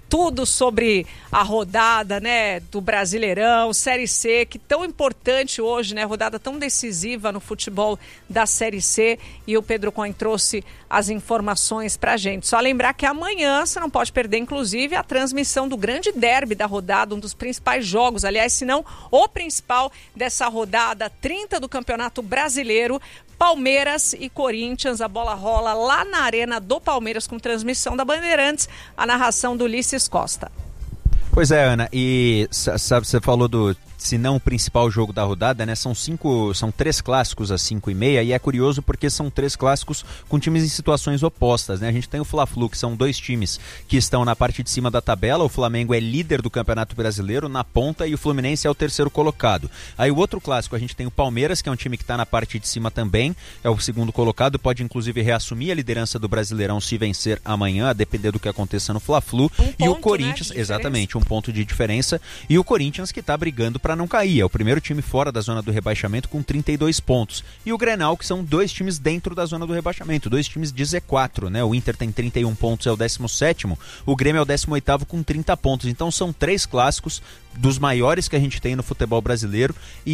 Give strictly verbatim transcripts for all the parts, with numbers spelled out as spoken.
tudo sobre a rodada, né, do Brasileirão, Série C, que tão importante hoje, né, rodada tão decisiva no futebol da Série C, e o Pedro Cohen trouxe as informações pra gente. Só lembrar que amanhã você não pode perder, inclusive, a transmissão do grande derby da rodada, um dos principais jogos, aliás, se não o principal dessa rodada trinta do Campeonato Brasileiro, Palmeiras e Corinthians. A bola rola lá na Arena do Palmeiras com transmissão da Bandeirantes, a narração do Ulisses Costa. Pois é, Ana, e sabe, você falou do, se não o principal jogo da rodada, né? São cinco, são três clássicos às cinco e meia, e é curioso porque são três clássicos com times em situações opostas, né? A gente tem o Fla-Flu, que são dois times que estão na parte de cima da tabela. O Flamengo é líder do Campeonato Brasileiro na ponta e o Fluminense é o terceiro colocado. Aí o outro clássico, a gente tem o Palmeiras, que é um time que está na parte de cima também, é o segundo colocado, pode inclusive reassumir a liderança do Brasileirão se vencer amanhã, a depender do que aconteça no Fla-Flu. Um e ponto, o Corinthians, né, exatamente, um ponto de diferença, e o Corinthians que está brigando para não cair, é o primeiro time fora da zona do rebaixamento com trinta e dois pontos, e o Grenal, que são dois times dentro da zona do rebaixamento, dois times de Z quatro, né? O Inter tem trinta e um pontos, é o décimo sétimo, o Grêmio é o décimo oitavo com trinta pontos, então são três clássicos dos maiores que a gente tem no futebol brasileiro,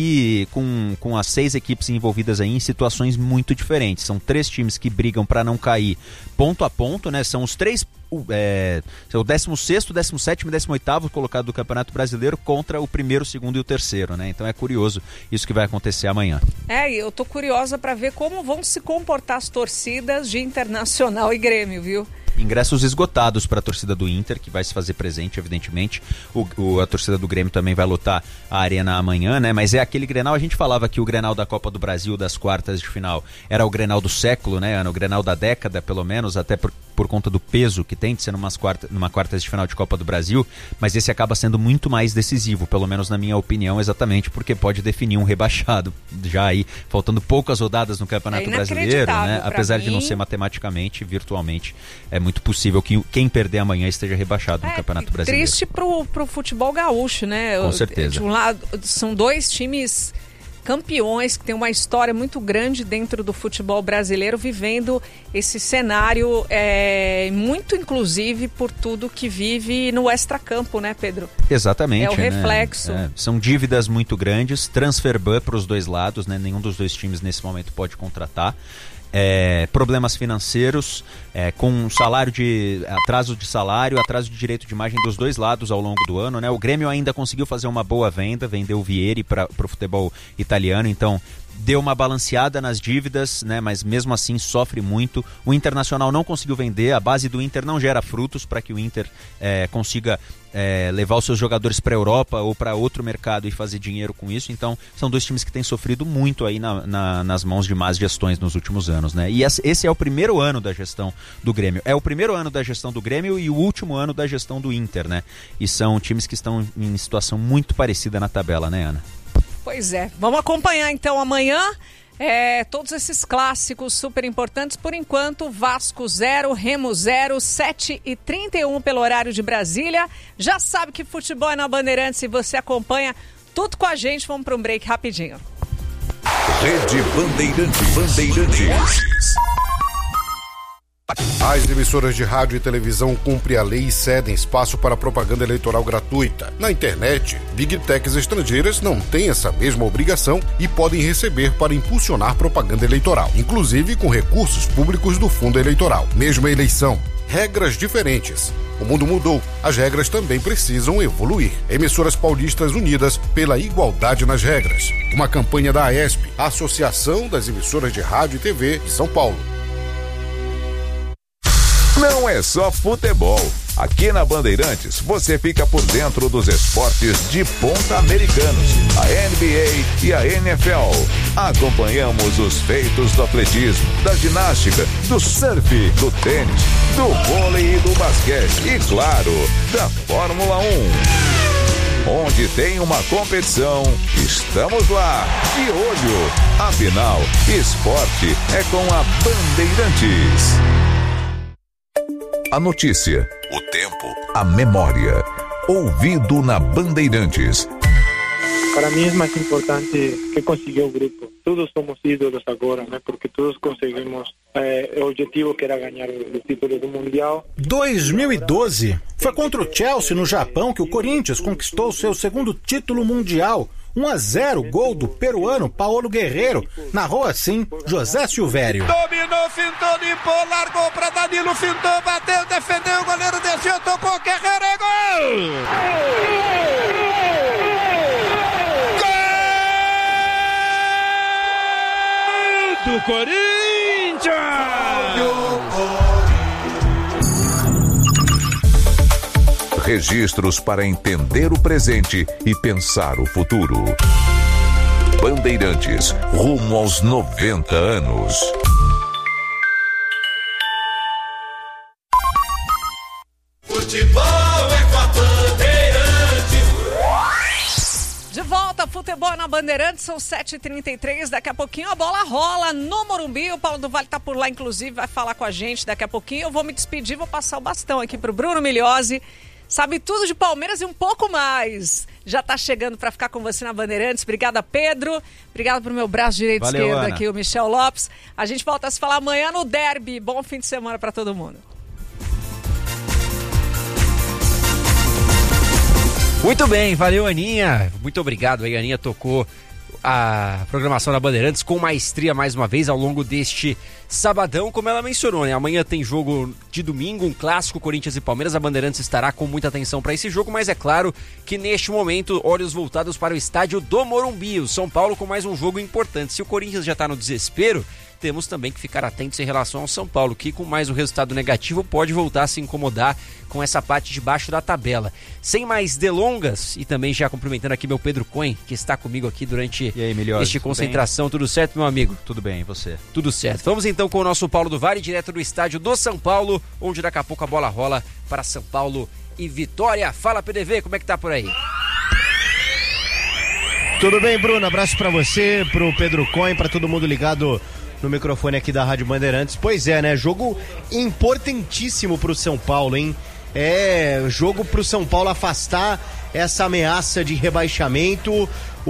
e com, com as seis equipes envolvidas aí em situações muito diferentes. São três times que brigam para não cair ponto a ponto, né? São os três É, o décimo sexto, décimo sétimo e décimo oitavo colocado do Campeonato Brasileiro contra o primeiro, segundo e o terceiro, né? Então é curioso isso que vai acontecer amanhã. É, e eu tô curiosa para ver como vão se comportar as torcidas de Internacional e Grêmio, viu? Ingressos esgotados para a torcida do Inter, que vai se fazer presente, evidentemente. O, o, a torcida do Grêmio também vai lotar a arena amanhã, né? Mas é aquele Grenal, a gente falava que o Grenal da Copa do Brasil, das quartas de final, era o Grenal do século, né? Era o Grenal da década, pelo menos, até por, por conta do peso que tem de ser numas quarta, numa quartas de final de Copa do Brasil, mas esse acaba sendo muito mais decisivo, pelo menos na minha opinião, exatamente porque pode definir um rebaixado, já aí, faltando poucas rodadas no Campeonato é Brasileiro, né? Apesar mim... de não ser matematicamente, virtualmente, é muito possível que quem perder amanhã esteja rebaixado é, no Campeonato Brasileiro. Triste pro, pro futebol gaúcho, né? Com certeza. De um lado, são dois times campeões que têm uma história muito grande dentro do futebol brasileiro, vivendo esse cenário é, muito inclusive por tudo que vive no extracampo, né, Pedro? Exatamente. É o reflexo. Né? É, são dívidas muito grandes, transfer ban para os dois lados, né? Nenhum dos dois times nesse momento pode contratar. É, problemas financeiros, é, com salário de atraso de salário, atraso de direito de imagem dos dois lados ao longo do ano, né? O Grêmio ainda conseguiu fazer uma boa venda, vendeu o Vieri para o futebol italiano, então deu uma balanceada nas dívidas, né? Mas mesmo assim sofre muito. O Internacional não conseguiu vender, a base do Inter não gera frutos para que o Inter é, consiga é, levar os seus jogadores para a Europa ou para outro mercado e fazer dinheiro com isso. Então são dois times que têm sofrido muito aí na, na, nas mãos de más gestões nos últimos anos, né? E esse é o primeiro ano da gestão do Grêmio. É o primeiro ano da gestão do Grêmio e o último ano da gestão do Inter, né? E são times que estão em situação muito parecida na tabela, né, Ana? Pois é, vamos acompanhar então amanhã é, todos esses clássicos super importantes. Por enquanto, Vasco zero, Remo zero, sete e trinta e um pelo horário de Brasília. Já sabe que futebol é na Bandeirantes e você acompanha tudo com a gente. Vamos para um break rapidinho. Rede Bandeirantes. Bandeirantes. As emissoras de rádio e televisão cumprem a lei e cedem espaço para propaganda eleitoral gratuita. Na internet, Big Techs estrangeiras não têm essa mesma obrigação e podem receber para impulsionar propaganda eleitoral, inclusive com recursos públicos do fundo eleitoral. Mesma eleição, regras diferentes. O mundo mudou, as regras também precisam evoluir. Emissoras paulistas unidas pela igualdade nas regras. Uma campanha da AESP, Associação das Emissoras de Rádio e T V de São Paulo. Não é só futebol. Aqui na Bandeirantes, você fica por dentro dos esportes de ponta americanos, a N B A e a N F L. Acompanhamos os feitos do atletismo, da ginástica, do surf, do tênis, do vôlei e do basquete e, claro, da Fórmula um. Onde tem uma competição, estamos lá, de olho. Afinal, esporte é com a Bandeirantes. A notícia, o tempo, a memória. Ouvido na Bandeirantes. Para mim é mais importante que conseguir o grupo. todos somos ídolos agora, né? Porque todos conseguimos é, o objetivo que era ganhar o título do Mundial. dois mil e doze foi contra o Chelsea no Japão que o Corinthians conquistou seu segundo título mundial. um a zero, gol do peruano Paulo Guerreiro. Narrou assim José Silvério. Dominou, fintou, limpou, largou pra Danilo, fintou, bateu, defendeu, o goleiro desceu, tocou, Guerreiro, é gol! Gol do Corinthians! Registros para entender o presente e pensar o futuro. Bandeirantes, rumo aos noventa anos. Futebol é com a Bandeirantes. De volta, futebol na Bandeirantes, são sete e trinta e três, daqui a pouquinho a bola rola no Morumbi, o Paulo do Vale tá por lá, inclusive, vai falar com a gente daqui a pouquinho. Eu vou me despedir, vou passar o bastão aqui pro Bruno Migliozzi. Sabe tudo de Palmeiras e um pouco mais. Já tá chegando para ficar com você na Bandeirantes. Obrigada, Pedro. Obrigada pro meu braço direito e esquerdo Ana. Aqui, o Michel Lopes. A gente volta a se falar amanhã no Derby. Bom fim de semana para todo mundo. Muito bem, valeu, Aninha. Muito obrigado aí, a Aninha tocou a programação da Bandeirantes com maestria mais uma vez ao longo deste sabadão, como ela mencionou, né? Amanhã tem jogo de domingo, um clássico Corinthians e Palmeiras. A Bandeirantes estará com muita atenção para esse jogo, mas é claro que neste momento, olhos voltados para o estádio do Morumbi, o São Paulo com mais um jogo importante. Se o Corinthians já está no desespero, temos também que ficar atentos em relação ao São Paulo, que com mais um resultado negativo pode voltar a se incomodar com essa parte de baixo da tabela. Sem mais delongas, e também já cumprimentando aqui meu Pedro Cohen, que está comigo aqui durante e aí, Migliozzi, este tudo concentração. Bem? Tudo certo, meu amigo? Tudo bem, e você? Tudo certo. Vamos então com o nosso Paulo do Vale, direto do estádio do São Paulo, onde daqui a pouco a bola rola para São Paulo e Vitória. Fala, P D V, como é que tá por aí? Tudo bem, Bruno? Abraço pra você, pro Pedro Cohen, pra todo mundo ligado no microfone aqui da Rádio Bandeirantes. Pois é, né? Jogo importantíssimo pro São Paulo, hein? É jogo pro São Paulo afastar essa ameaça de rebaixamento.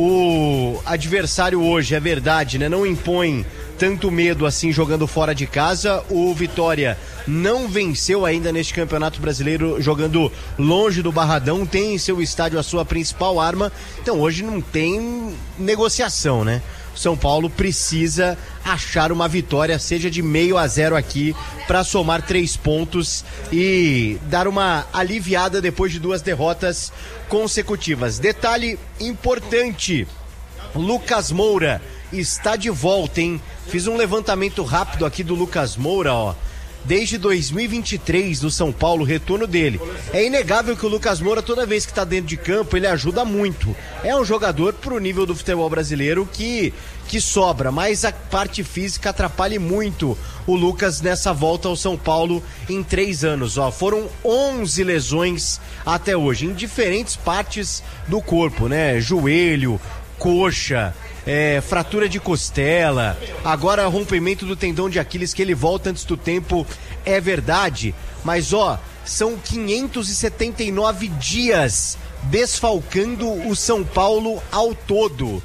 O adversário hoje, é verdade, né? Não impõe tanto medo assim jogando fora de casa. O Vitória não venceu ainda neste Campeonato Brasileiro jogando longe do Barradão, tem em seu estádio a sua principal arma. Então hoje não tem negociação, né? São Paulo precisa achar uma vitória, seja de meio a zero aqui, para somar três pontos e dar uma aliviada depois de duas derrotas consecutivas. Detalhe importante, Lucas Moura está de volta, hein? Fiz um levantamento rápido aqui do Lucas Moura, ó. Desde dois mil e vinte e três, do São Paulo, o retorno dele. É inegável que o Lucas Moura, toda vez que está dentro de campo, ele ajuda muito. É um jogador pro nível do futebol brasileiro que, que sobra, mas a parte física atrapalha muito o Lucas nessa volta ao São Paulo em três anos. Ó, foram onze lesões até hoje, em diferentes partes do corpo, né? Joelho, coxa, é, fratura de costela, agora rompimento do tendão de Aquiles, que ele volta antes do tempo, é verdade, mas ó, são quinhentos e setenta e nove dias desfalcando o São Paulo ao todo,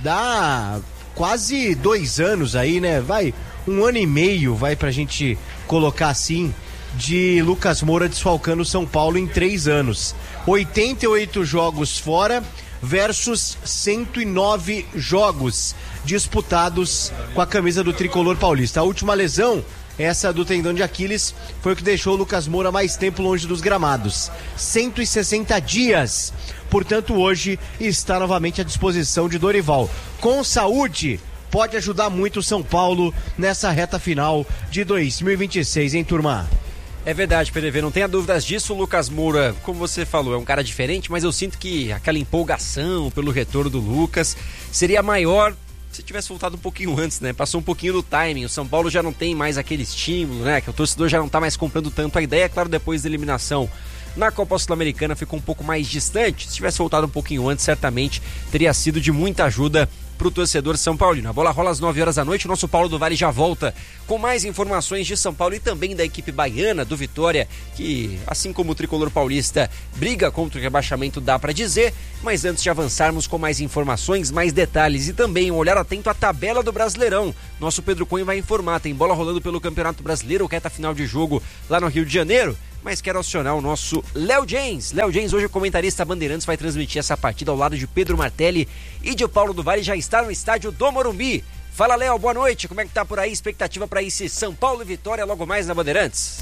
dá quase dois anos aí, né, vai, um ano e meio, vai pra gente colocar assim, de Lucas Moura desfalcando o São Paulo em três anos, oitenta e oito jogos fora, versus cento e nove jogos disputados com a camisa do tricolor paulista. A última lesão, essa do tendão de Aquiles, foi o que deixou o Lucas Moura mais tempo longe dos gramados. cento e sessenta dias. Portanto, hoje está novamente à disposição de Dorival. Com saúde, pode ajudar muito o São Paulo nessa reta final de dois mil e vinte e seis, hein, turma? É verdade, P D V, não tenha dúvidas disso. O Lucas Moura, como você falou, é um cara diferente, mas eu sinto que aquela empolgação pelo retorno do Lucas seria maior se tivesse voltado um pouquinho antes, né? Passou um pouquinho do timing. O São Paulo já não tem mais aquele estímulo, né? Que o torcedor já não tá mais comprando tanto a ideia. Claro, depois da eliminação na Copa Sul-Americana ficou um pouco mais distante. Se tivesse voltado um pouquinho antes, certamente teria sido de muita ajuda pro torcedor São Paulino. A bola rola às nove horas da noite, o nosso Paulo do Vale já volta com mais informações de São Paulo e também da equipe baiana do Vitória, que, assim como o tricolor paulista, briga contra o rebaixamento, dá pra dizer. Mas antes de avançarmos com mais informações, mais detalhes e também um olhar atento à tabela do Brasileirão, nosso Pedro Cunha vai informar. Tem bola rolando pelo Campeonato Brasileiro, reta final de jogo lá no Rio de Janeiro, mas quero acionar o nosso Léo James. Léo James, hoje o comentarista Bandeirantes, vai transmitir essa partida ao lado de Pedro Martelli e de Paulo do Vale, já está no estádio do Morumbi. Fala, Léo, boa noite, como é que tá por aí? Expectativa para esse São Paulo e Vitória logo mais na Bandeirantes?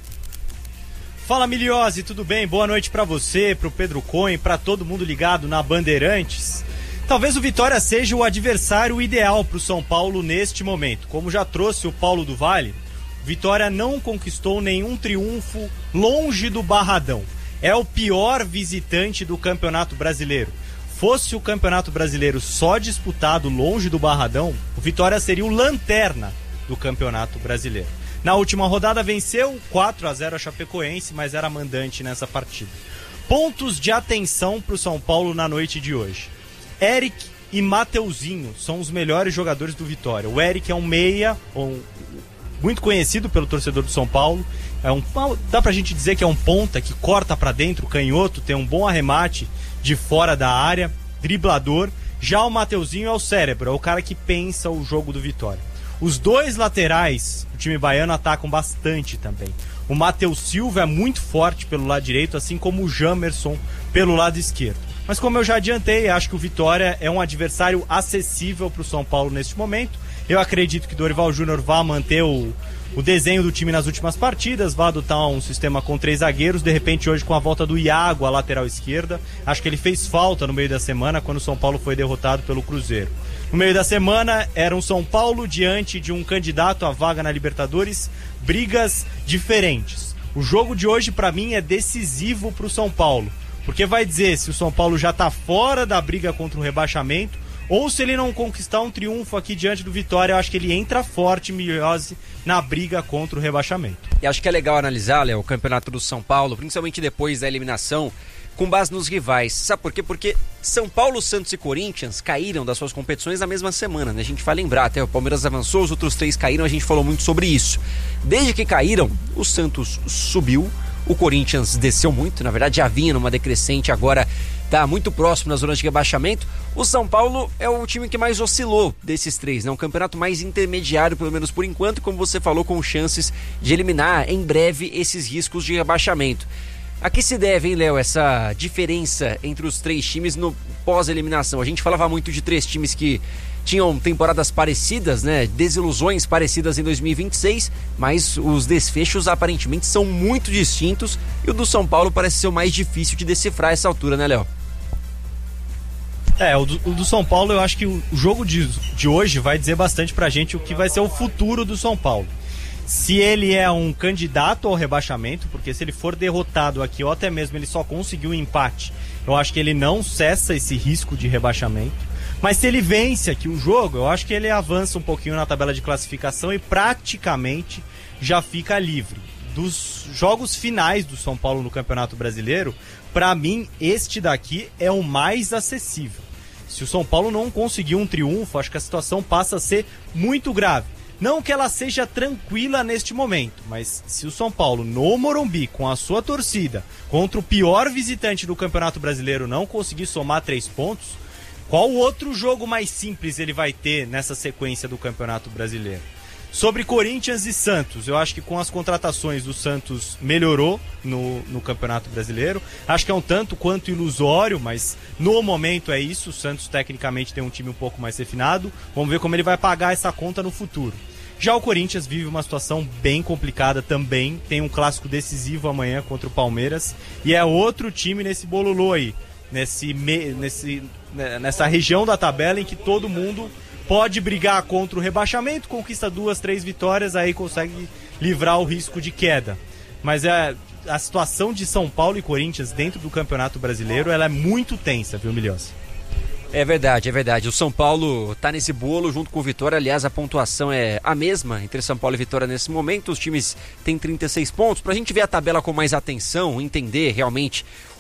Fala, Miliose, tudo bem? Boa noite para você, pro Pedro Cohen, para todo mundo ligado na Bandeirantes. Talvez o Vitória seja o adversário ideal pro São Paulo neste momento. Como já trouxe o Paulo do Vale, Vitória não conquistou nenhum triunfo longe do Barradão. É o pior visitante do Campeonato Brasileiro. Fosse o Campeonato Brasileiro só disputado longe do Barradão, o Vitória seria o lanterna do Campeonato Brasileiro. Na última rodada venceu quatro a zero a Chapecoense, mas era mandante nessa partida. Pontos de atenção para o São Paulo na noite de hoje. Eric e Mateuzinho são os melhores jogadores do Vitória. O Eric é um meia, um muito conhecido pelo torcedor do São Paulo, é um, dá pra gente dizer que é um ponta que corta pra dentro, canhoto, tem um bom arremate de fora da área, driblador. Já o Mateuzinho é o cérebro, é o cara que pensa o jogo do Vitória. Os dois laterais do time baiano atacam bastante também. O Matheus Silva é muito forte pelo lado direito, assim como o Jamerson pelo lado esquerdo. Mas como eu já adiantei, acho que o Vitória é um adversário acessível para o São Paulo neste momento. Eu acredito que Dorival Júnior vai manter o, o desenho do time nas últimas partidas, vai adotar um sistema com três zagueiros, de repente hoje com a volta do Iago à lateral esquerda. Acho que ele fez falta no meio da semana quando o São Paulo foi derrotado pelo Cruzeiro. No meio da semana era um São Paulo diante de um candidato à vaga na Libertadores, brigas diferentes. O jogo de hoje para mim é decisivo para o São Paulo, porque vai dizer se o São Paulo já está fora da briga contra o rebaixamento ou se ele não conquistar um triunfo aqui diante do Vitória. Eu acho que ele entra forte, Miliose, na briga contra o rebaixamento. E acho que é legal analisar, Léo, o campeonato do São Paulo, principalmente depois da eliminação, com base nos rivais. Sabe por quê? Porque São Paulo, Santos e Corinthians caíram das suas competições na mesma semana, né? A gente vai lembrar, até o Palmeiras avançou, os outros três caíram, a gente falou muito sobre isso. Desde que caíram, o Santos subiu, o Corinthians desceu muito, na verdade já vinha numa decrescente, agora está muito próximo na zona de rebaixamento. O São Paulo é o time que mais oscilou desses três, né? Um campeonato mais intermediário, pelo menos por enquanto, como você falou, com chances de eliminar em breve esses riscos de rebaixamento. A que se deve, hein, Léo, essa diferença entre os três times no pós-eliminação? A gente falava muito de três times que tinham temporadas parecidas, né? Desilusões parecidas em dois mil e vinte e seis, mas os desfechos aparentemente são muito distintos e o do São Paulo parece ser o mais difícil de decifrar a essa altura, né, Léo? É, o do, o do São Paulo, eu acho que o jogo de, de hoje vai dizer bastante pra gente o que vai ser o futuro do São Paulo. Se ele é um candidato ao rebaixamento, porque se ele for derrotado aqui, ou até mesmo ele só conseguiu um empate, eu acho que ele não cessa esse risco de rebaixamento. Mas se ele vence aqui o jogo, eu acho que ele avança um pouquinho na tabela de classificação e praticamente já fica livre. Dos jogos finais do São Paulo no Campeonato Brasileiro, pra mim, este daqui é o mais acessível. Se o São Paulo não conseguir um triunfo, acho que a situação passa a ser muito grave. Não que ela seja tranquila neste momento, mas se o São Paulo no Morumbi, com a sua torcida, contra o pior visitante do Campeonato Brasileiro, não conseguir somar três pontos, qual outro jogo mais simples ele vai ter nessa sequência do Campeonato Brasileiro? Sobre Corinthians e Santos, eu acho que com as contratações o Santos melhorou no, no Campeonato Brasileiro. Acho que é um tanto quanto ilusório, mas no momento é isso. O Santos tecnicamente tem um time um pouco mais refinado. Vamos ver como ele vai pagar essa conta no futuro. Já o Corinthians vive uma situação bem complicada também. Tem um clássico decisivo amanhã contra o Palmeiras. E é outro time nesse bololô aí. Nesse, nesse, nessa região da tabela em que todo mundo pode brigar contra o rebaixamento, conquista duas, três vitórias, aí consegue livrar o risco de queda. Mas é, a situação de São Paulo e Corinthians dentro do Campeonato Brasileiro, ela é muito tensa, viu, Milhosa? É verdade, é verdade. O São Paulo tá nesse bolo junto com o Vitória. Aliás, a pontuação é a mesma entre São Paulo e Vitória nesse momento. Os times têm trinta e seis pontos. Pra gente ver a tabela com mais atenção, entender realmente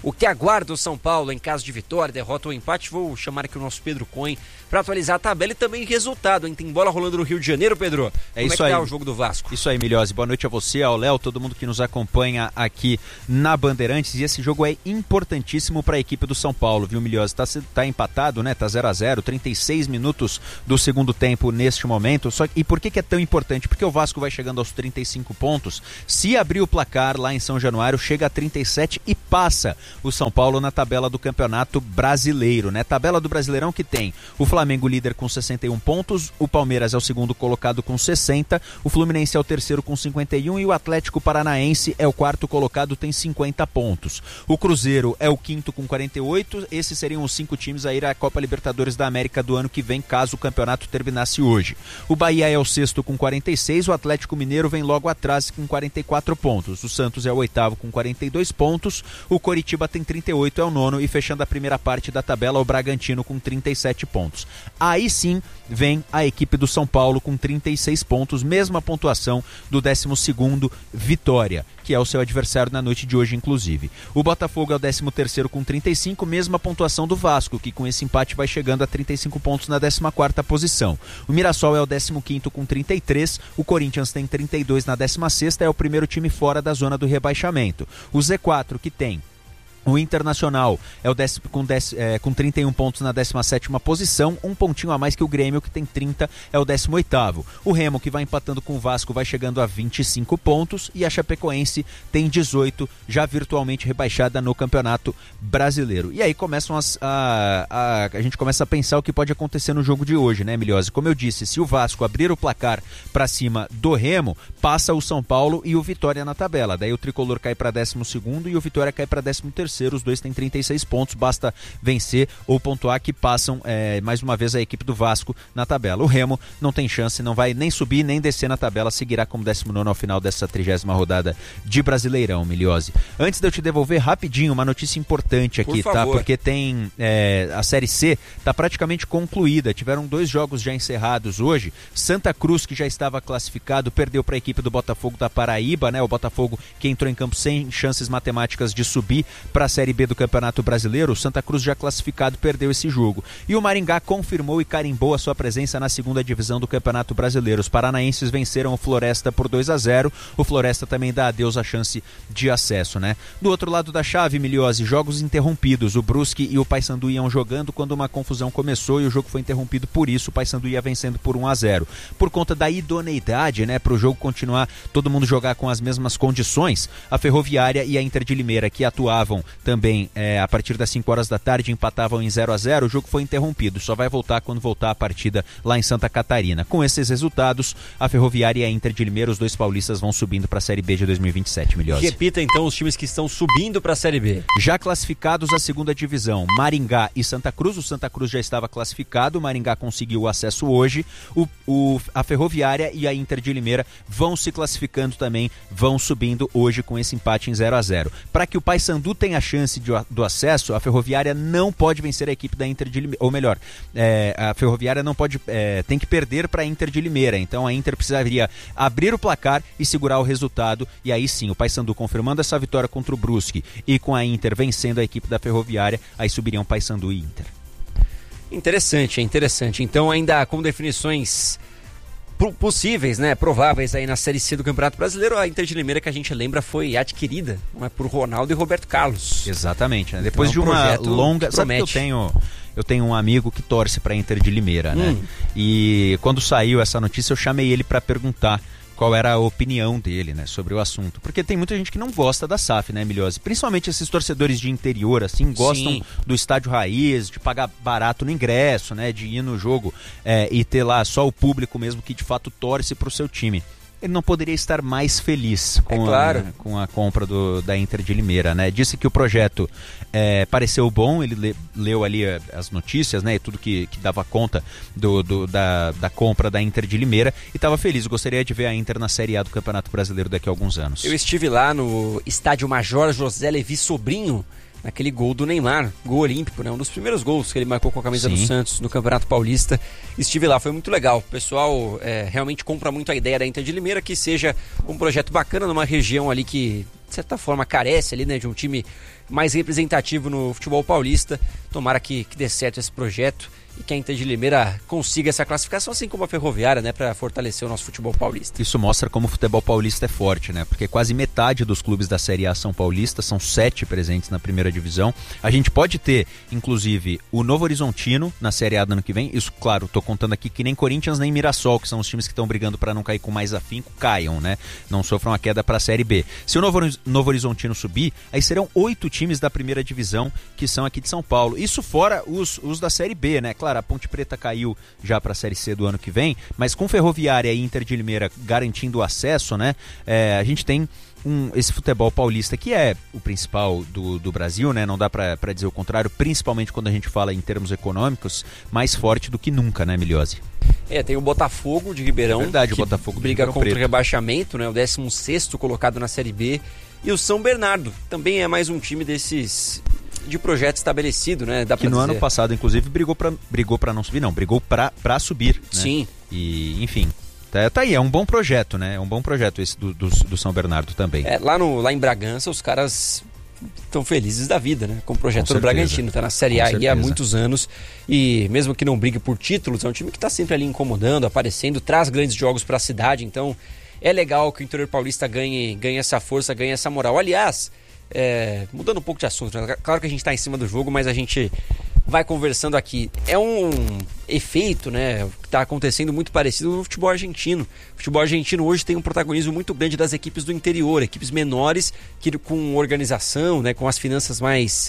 o que aguarda o São Paulo em caso de vitória, derrota ou empate. Vou chamar aqui o nosso Pedro Cohen para atualizar a tabela e também resultado, hein? Tem bola rolando no Rio de Janeiro, Pedro. É Como isso é que aí. tá o jogo do Vasco? Isso aí, Milhose. Boa noite a você, ao Léo, todo mundo que nos acompanha aqui na Bandeirantes. E esse jogo é importantíssimo para a equipe do São Paulo, viu, Milhose? Tá, tá empatado, né? Tá zero a zero, trinta e seis minutos do segundo tempo neste momento. Só, e por que que é tão importante? Porque o Vasco vai chegando aos trinta e cinco pontos. Se abrir o placar lá em São Januário, chega a trinta e sete e passa o São Paulo na tabela do Campeonato Brasileiro, né? Tabela do Brasileirão que tem o Flamengo líder com sessenta e um pontos, o Palmeiras é o segundo colocado com sessenta, o Fluminense é o terceiro com cinquenta e um e o Atlético Paranaense é o quarto colocado, tem cinquenta pontos. O Cruzeiro é o quinto com quarenta e oito, esses seriam os cinco times a ir à Copa Libertadores da América do ano que vem, caso o campeonato terminasse hoje. O Bahia é o sexto com quarenta e seis, o Atlético Mineiro vem logo atrás com quarenta e quatro pontos, o Santos é o oitavo com quarenta e dois pontos, o Coritiba tem trinta e oito, é o nono, e fechando a primeira parte da tabela, o Bragantino com trinta e sete pontos. Aí sim vem a equipe do São Paulo com trinta e seis pontos, mesma pontuação do décimo segundo Vitória, que é o seu adversário na noite de hoje, inclusive. O Botafogo é o décimo terceiro com trinta e cinco, mesma pontuação do Vasco, que com esse empate vai chegando a trinta e cinco pontos na décima quarta posição. O Mirassol é o décimo quinto com trinta e três, o Corinthians tem trinta e dois na décima sexta, é o primeiro time fora da zona do rebaixamento. O Z quatro, que tem o Internacional é o décimo, com, dez, é, com trinta e um pontos na décima sétima posição, um pontinho a mais que o Grêmio, que tem trinta, é o décimo oitavo. O Remo, que vai empatando com o Vasco, vai chegando a vinte e cinco pontos, e a Chapecoense tem dezoito, já virtualmente rebaixada no Campeonato Brasileiro. E aí começam as, a, a, a gente começa a pensar o que pode acontecer no jogo de hoje, né, Milhose? Como eu disse, se o Vasco abrir o placar para cima do Remo, passa o São Paulo e o Vitória na tabela. Daí o Tricolor cai para décimo segundo e o Vitória cai para décimo terceiro. Os dois têm trinta e seis pontos, basta vencer ou pontuar que passam é, mais uma vez a equipe do Vasco na tabela. O Remo não tem chance, não vai nem subir nem descer na tabela, seguirá como décimo nono ao final dessa trigésima rodada de Brasileirão, Milhose. Antes de eu te devolver rapidinho uma notícia importante aqui, Por tá? favor. Porque tem é, a Série C está praticamente concluída, tiveram dois jogos já encerrados hoje. Santa Cruz, que já estava classificado, perdeu para a equipe do Botafogo da Paraíba, né? O Botafogo que entrou em campo sem chances matemáticas de subir para a Série B do Campeonato Brasileiro. O Santa Cruz já classificado perdeu esse jogo. E o Maringá confirmou e carimbou a sua presença na segunda divisão do Campeonato Brasileiro. Os paranaenses venceram o Floresta por dois a zero. O Floresta também dá adeus à chance de acesso, né? Do outro lado da chave, Milhose, jogos interrompidos. O Brusque e o Paysandu iam jogando quando uma confusão começou e o jogo foi interrompido por isso. O Paysandu ia vencendo por um a zero. Por conta da idoneidade, né, para o jogo continuar, todo mundo jogar com as mesmas condições, a Ferroviária e a Inter de Limeira, que atuavam também é, a partir das cinco horas da tarde, empatavam em zero a zero, o jogo foi interrompido, só vai voltar quando voltar a partida lá em Santa Catarina. Com esses resultados, a Ferroviária e a Inter de Limeira, os dois paulistas, vão subindo para a Série B de dois mil e vinte e sete, Milhose. Repita então os times que estão subindo para a Série B. Já classificados à segunda divisão, Maringá e Santa Cruz. O Santa Cruz já estava classificado, o Maringá conseguiu o acesso hoje, o, o, a Ferroviária e a Inter de Limeira vão se classificando também, vão subindo hoje com esse empate em zero a zero. Para que o Paysandu tenha chance de, do acesso, a Ferroviária não pode vencer a equipe da Inter de Limeira, ou melhor, é, a Ferroviária não pode, é, tem que perder para a Inter de Limeira, então a Inter precisaria abrir o placar e segurar o resultado, e aí sim, o Paysandu confirmando essa vitória contra o Brusque e com a Inter vencendo a equipe da Ferroviária, aí subiriam Paysandu e Inter. Interessante, é interessante. Então ainda com definições possíveis, né, prováveis aí na Série C do Campeonato Brasileiro, a Inter de Limeira, que a gente lembra, foi adquirida, não é, por Ronaldo e Roberto Carlos. Exatamente, né? Depois então, de uma projeto longa... que Sabe que eu tenho... Eu tenho um amigo que torce para a Inter de Limeira, né? Hum. E quando saiu essa notícia, eu chamei ele para perguntar qual era a opinião dele, né, sobre o assunto. Porque tem muita gente que não gosta da S A F, né, Milhose? Principalmente esses torcedores de interior, assim, gostam Sim. do estádio raiz, de pagar barato no ingresso, né, de ir no jogo é, e ter lá só o público mesmo que de fato torce pro seu time. Ele não poderia estar mais feliz com, é claro. a, com a compra do, da Inter de Limeira, né? Disse que o projeto é, pareceu bom, ele le, leu ali as notícias, né? E tudo que, que dava conta do, do, da, da compra da Inter de Limeira e estava feliz. Gostaria de ver a Inter na Série A do Campeonato Brasileiro daqui a alguns anos. Eu estive lá no estádio Major José Levi Sobrinho, naquele gol do Neymar, gol olímpico, né? Um dos primeiros gols que ele marcou com a camisa Sim. do Santos no Campeonato Paulista. Estive lá, foi muito legal. O pessoal é, realmente compra muito a ideia da Inter de Limeira, que seja um projeto bacana numa região ali que de certa forma, carece ali, né, de um time mais representativo no futebol paulista. Tomara que, que dê certo esse projeto e que a Inter de Limeira consiga essa classificação, assim como a Ferroviária, né, para fortalecer o nosso futebol paulista. Isso mostra como o futebol paulista é forte, né? Porque quase metade dos clubes da Série A são paulistas, são sete presentes na primeira divisão. A gente pode ter, inclusive, o Novo Horizontino na Série A do ano que vem. Isso, claro, tô contando aqui que nem Corinthians nem Mirassol, que são os times que estão brigando para não cair com mais afinco, caiam, né? Não sofram a queda para a Série B. Se o Novo, Novo Horizontino subir, aí serão oito times da primeira divisão que são aqui de São Paulo. Isso fora os, os da Série B, né? Claro, a Ponte Preta caiu já para a Série C do ano que vem, mas com Ferroviária e Inter de Limeira garantindo o acesso, né? É, a gente tem um, esse futebol paulista que é o principal do, do Brasil, né? Não dá para dizer o contrário, principalmente quando a gente fala em termos econômicos, mais forte do que nunca, né, Miliose? É, tem o Botafogo de Ribeirão, é verdade, que o Botafogo briga contra Preto. o rebaixamento, né? O décimo sexto colocado na Série B. E o São Bernardo também é mais um time desses de projeto estabelecido, né? Dá que no dizer. ano passado, inclusive, brigou para brigou para não subir, não, brigou para para subir, né? Sim. E, enfim, tá, tá aí, é um bom projeto, né? É um bom projeto esse do, do, do São Bernardo também. É, lá, no, lá em Bragança, os caras estão felizes da vida, né? Com o projeto Com do Bragantino, tá na Série A aí há muitos anos e mesmo que não brigue por títulos, é um time que tá sempre ali incomodando, aparecendo, traz grandes jogos para a cidade, então é legal que o interior paulista ganhe, ganhe essa força, ganhe essa moral. Aliás, é, mudando um pouco de assunto, né? Claro que a gente tá em cima do jogo, mas a gente vai conversando aqui. É um efeito, né, que está acontecendo muito parecido no futebol argentino. O futebol argentino hoje tem um protagonismo muito grande das equipes do interior, equipes menores, que com organização, né, com as finanças mais...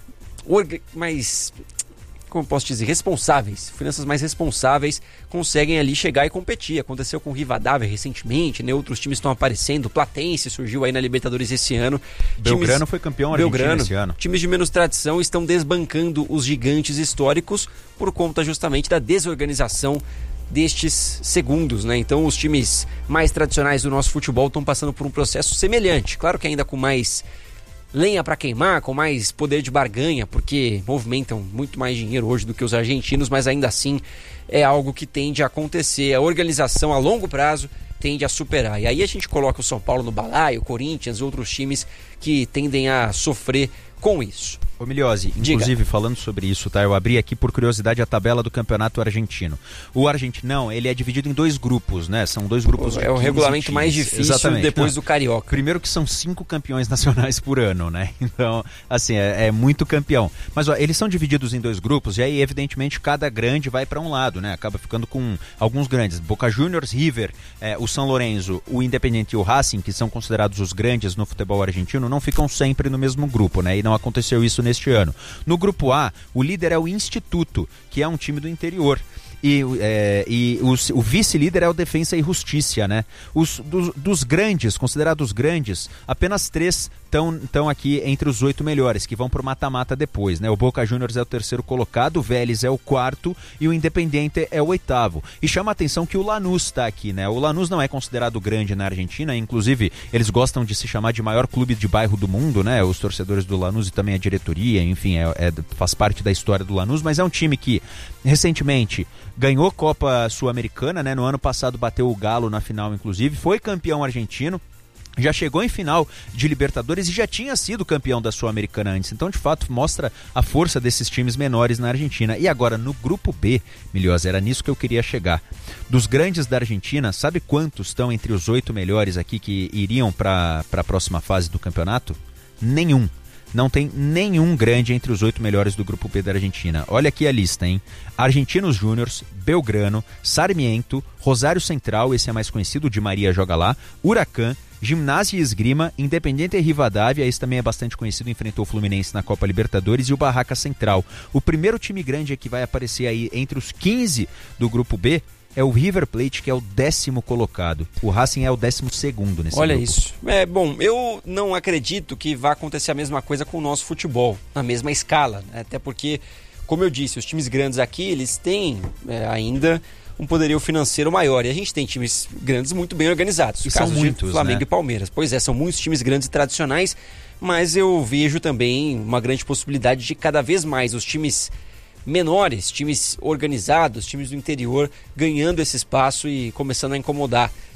Orga, mais... como posso dizer, responsáveis, finanças mais responsáveis, conseguem ali chegar e competir. Aconteceu com o Rivadavia recentemente, né? Outros times estão aparecendo, Platense surgiu aí na Libertadores esse ano. Belgrano times, foi campeão argentino Belgrano, esse ano. Times de menos tradição estão desbancando os gigantes históricos por conta justamente da desorganização destes segundos, né? Então os times mais tradicionais do nosso futebol estão passando por um processo semelhante, claro que ainda com mais lenha para queimar, com mais poder de barganha, porque movimentam muito mais dinheiro hoje do que os argentinos, mas ainda assim é algo que tende a acontecer. A organização a longo prazo tende a superar. E aí a gente coloca o São Paulo no balaio, o Corinthians, outros times que tendem a sofrer com isso. Ô Miliose, inclusive Diga. falando sobre isso, tá? Eu abri aqui por curiosidade a tabela do campeonato argentino. O argentinão, ele é dividido em dois grupos, né? São dois grupos. É o regulamento times. mais difícil Exatamente. depois Não, do Carioca. Primeiro que são cinco campeões nacionais por ano, né? Então, assim, é, é muito campeão. Mas, ó, eles são divididos em dois grupos e aí, evidentemente, cada grande vai para um lado, né? Acaba ficando com alguns grandes. Boca Juniors, River, é, o São Lourenço, o Independiente e o Racing, que são considerados os grandes no futebol argentino, não ficam sempre no mesmo grupo, né? E não aconteceu isso neste ano. No grupo A, o líder é o Instituto, que é um time do interior. E, é, e os, o vice-líder é o Defensa e Justiça, né? Os, dos, dos grandes, considerados grandes, apenas três estão aqui entre os oito melhores, que vão pro mata-mata depois, né? O Boca Juniors é o terceiro colocado, o Vélez é o quarto e o Independiente é o oitavo. E chama a atenção que o Lanús está aqui, né? O Lanús não é considerado grande na Argentina, inclusive eles gostam de se chamar de maior clube de bairro do mundo, né? Os torcedores do Lanús e também a diretoria, enfim, é, é, faz parte da história do Lanús, mas é um time que recentemente ganhou Copa Sul-Americana, né? No ano passado bateu o Galo na final, inclusive, foi campeão argentino, já chegou em final de Libertadores e já tinha sido campeão da Sul-Americana antes. Então, de fato, mostra a força desses times menores na Argentina. E agora, no grupo B, Milhosa, era nisso que eu queria chegar. Dos grandes da Argentina, sabe quantos estão entre os oito melhores aqui que iriam para a próxima fase do campeonato? Nenhum. Não tem nenhum grande entre os oito melhores do grupo B da Argentina. Olha aqui a lista, hein? Argentinos Júniors, Belgrano, Sarmiento, Rosário Central, esse é mais conhecido, de Maria joga lá, Huracan, Gimnasia e Esgrima, Independiente e Rivadavia, esse também é bastante conhecido, enfrentou o Fluminense na Copa Libertadores, e o Barraca Central. O primeiro time grande que vai aparecer aí entre os quinze do grupo B é o River Plate, que é o décimo colocado. O Racing é o décimo segundo nesse Olha grupo. isso. É, bom, eu não acredito que vá acontecer a mesma coisa com o nosso futebol, na mesma escala, né? Até porque, como eu disse, os times grandes aqui, eles têm é, ainda um poderio financeiro maior. E a gente tem times grandes muito bem organizados. E são muitos, de Flamengo, né? E Palmeiras. Pois é, são muitos times grandes e tradicionais, mas eu vejo também uma grande possibilidade de cada vez mais os times menores, times organizados, times do interior, ganhando esse espaço e começando a incomodar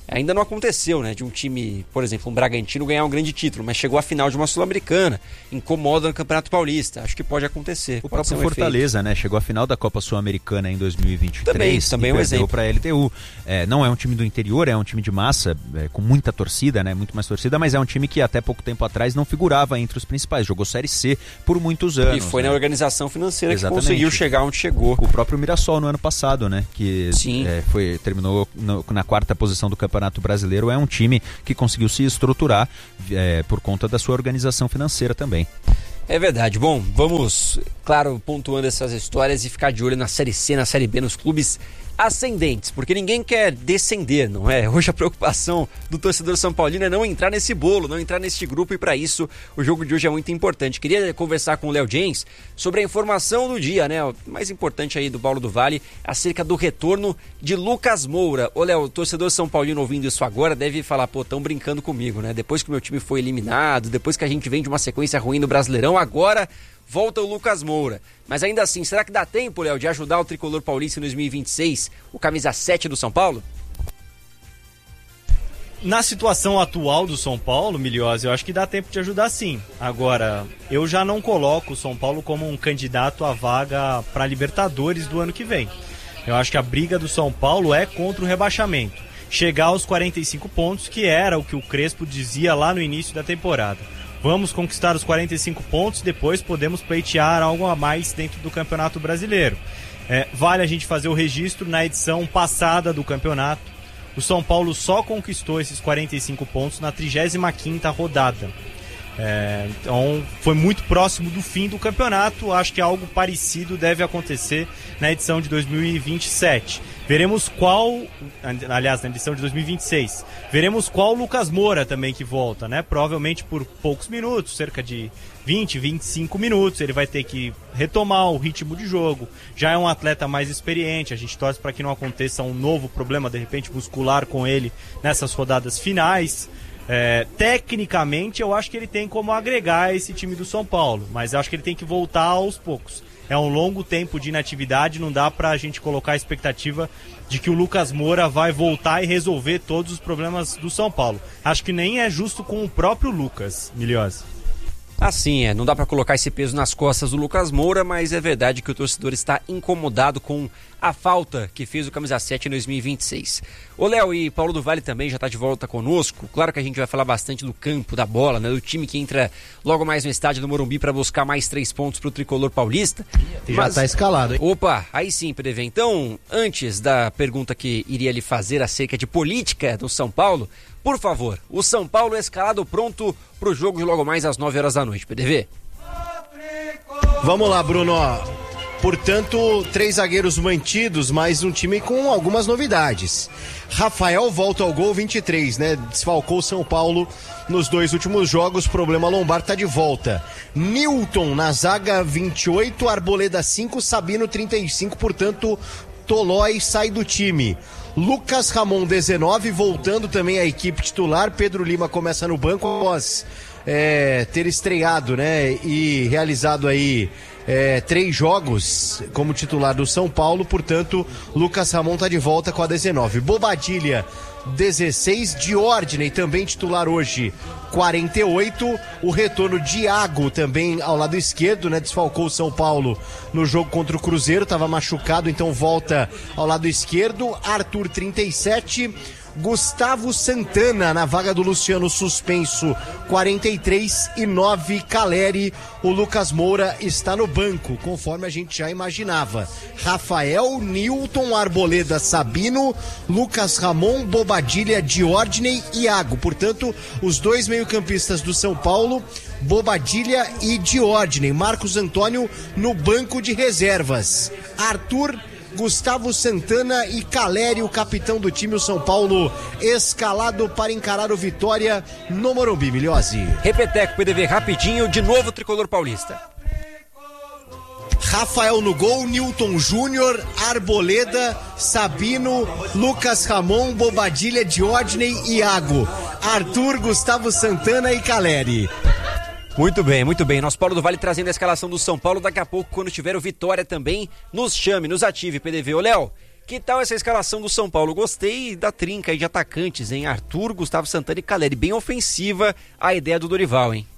Ainda não aconteceu, né, de um time, por exemplo, um Bragantino ganhar um grande título, mas chegou à final de uma Sul-Americana, incomoda no Campeonato Paulista. Acho que pode acontecer. O pode próprio um Fortaleza, efeito. né, chegou à final da Copa Sul-Americana em dois mil e vinte e três. Também, também e é um perdeu exemplo. para a L T U. É, não é um time do interior, é um time de massa, é, com muita torcida, né, muito mais torcida, mas é um time que até pouco tempo atrás não figurava entre os principais. Jogou Série C por muitos anos. E foi né? na organização financeira Exatamente. que conseguiu chegar onde chegou. O próprio Mirassol no ano passado, né, que é, foi, terminou no, na quarta posição do Campeonato Brasileiro, é um time que conseguiu se estruturar é, por conta da sua organização financeira também. É verdade. Bom, vamos, claro, pontuando essas histórias e ficar de olho na Série C, na Série B, nos clubes ascendentes, porque ninguém quer descender, não é? Hoje a preocupação do torcedor são paulino é não entrar nesse bolo, não entrar neste grupo, e para isso o jogo de hoje é muito importante. Queria conversar com o Léo James sobre a informação do dia, né? O mais importante aí do Paulo do Vale, acerca do retorno de Lucas Moura. Ô Léo, o torcedor são paulino ouvindo isso agora deve falar, pô, tão brincando comigo, né? Depois que o meu time foi eliminado, depois que a gente vem de uma sequência ruim no Brasileirão, agora volta o Lucas Moura. Mas ainda assim, será que dá tempo, Léo, de ajudar o tricolor paulista em dois mil e vinte e seis, o camisa sete do São Paulo? Na situação atual do São Paulo, Miliose, eu acho que dá tempo de ajudar sim. Agora, eu já não coloco o São Paulo como um candidato à vaga para Libertadores do ano que vem. Eu acho que a briga do São Paulo é contra o rebaixamento. Chegar aos quarenta e cinco pontos, que era o que o Crespo dizia lá no início da temporada. Vamos conquistar os quarenta e cinco pontos, depois podemos pleitear algo a mais dentro do Campeonato Brasileiro. É, vale a gente fazer o registro na edição passada do campeonato. O São Paulo só conquistou esses quarenta e cinco pontos na trigésima quinta rodada. É, então foi muito próximo do fim do campeonato. Acho que algo parecido deve acontecer na edição de dois mil e vinte e sete. Veremos qual, aliás, na edição de dois mil e vinte e seis, veremos qual Lucas Moura também que volta, né? Provavelmente por poucos minutos, cerca de vinte, vinte e cinco minutos, ele vai ter que retomar o ritmo de jogo. Já é um atleta mais experiente, a gente torce para que não aconteça um novo problema, de repente, muscular com ele nessas rodadas finais. É, tecnicamente, eu acho que ele tem como agregar esse time do São Paulo, mas eu acho que ele tem que voltar aos poucos. É um longo tempo de inatividade, não dá pra gente colocar a expectativa de que o Lucas Moura vai voltar e resolver todos os problemas do São Paulo. Acho que nem é justo com o próprio Lucas, Miliose. Assim, é, não dá pra colocar esse peso nas costas do Lucas Moura, mas é verdade que o torcedor está incomodado com a falta que fez o camisa sete em dois mil e vinte e seis. Ô Léo, e Paulo do Vale também já está de volta conosco. Claro que a gente vai falar bastante do campo, da bola, né, do time que entra logo mais no estádio do Morumbi para buscar mais três pontos pro tricolor paulista. E já está escalado, hein? Opa, aí sim, P D V. Então, antes da pergunta que iria lhe fazer acerca de política do São Paulo, por favor, o São Paulo é escalado pronto pro jogo de logo mais às nove horas da noite, P D V. Vamos lá, Bruno. Portanto, três zagueiros mantidos, mas um time com algumas novidades. Rafael volta ao gol, vinte e três, né? Desfalcou São Paulo nos dois últimos jogos, problema lombar, tá de volta. Newton na zaga, vinte e oito, Arboleda cinco, Sabino trinta e cinco, portanto, Tolói sai do time. Lucas Ramon, dezenove, voltando também à equipe titular. Pedro Lima começa no banco após é, ter estreado, né? E realizado aí É, três jogos como titular do São Paulo, portanto, Lucas Ramon tá de volta com a dezenove. Bobadilha, dezesseis, Diordney também titular hoje, quarenta e oito. O retorno de Iago também ao lado esquerdo, né? Desfalcou o São Paulo no jogo contra o Cruzeiro, estava machucado, então volta ao lado esquerdo. Arthur, trinta e sete. Gustavo Santana na vaga do Luciano suspenso, quarenta e três, e nove, Caleri. O Lucas Moura está no banco, conforme a gente já imaginava. Rafael, Newton, Arboleda, Sabino, Lucas Ramon, Bobadilha, Diordney e Iago. Portanto, os dois meio-campistas do São Paulo, Bobadilha e Diordney. Marcos Antônio no banco de reservas. Arthur, Gustavo Santana e Caleri, o capitão do time, o São Paulo escalado para encarar o Vitória no Morumbi. Miliose. Repeteco, P D V, rapidinho, de novo o tricolor paulista. Rafael no gol, Newton Júnior, Arboleda, Sabino, Lucas Ramon, Bobadilha, Diordney e Iago. Arthur, Gustavo Santana e Caleri. Muito bem, muito bem. Nosso Paulo do Vale trazendo a escalação do São Paulo. Daqui a pouco, quando tiver o Vitória também, nos chame, nos ative, P D V. Ô, Léo, Que tal essa escalação do São Paulo? Gostei da trinca aí de atacantes, hein? Arthur, Gustavo Santana e Caleri. Bem ofensiva a ideia do Dorival, hein?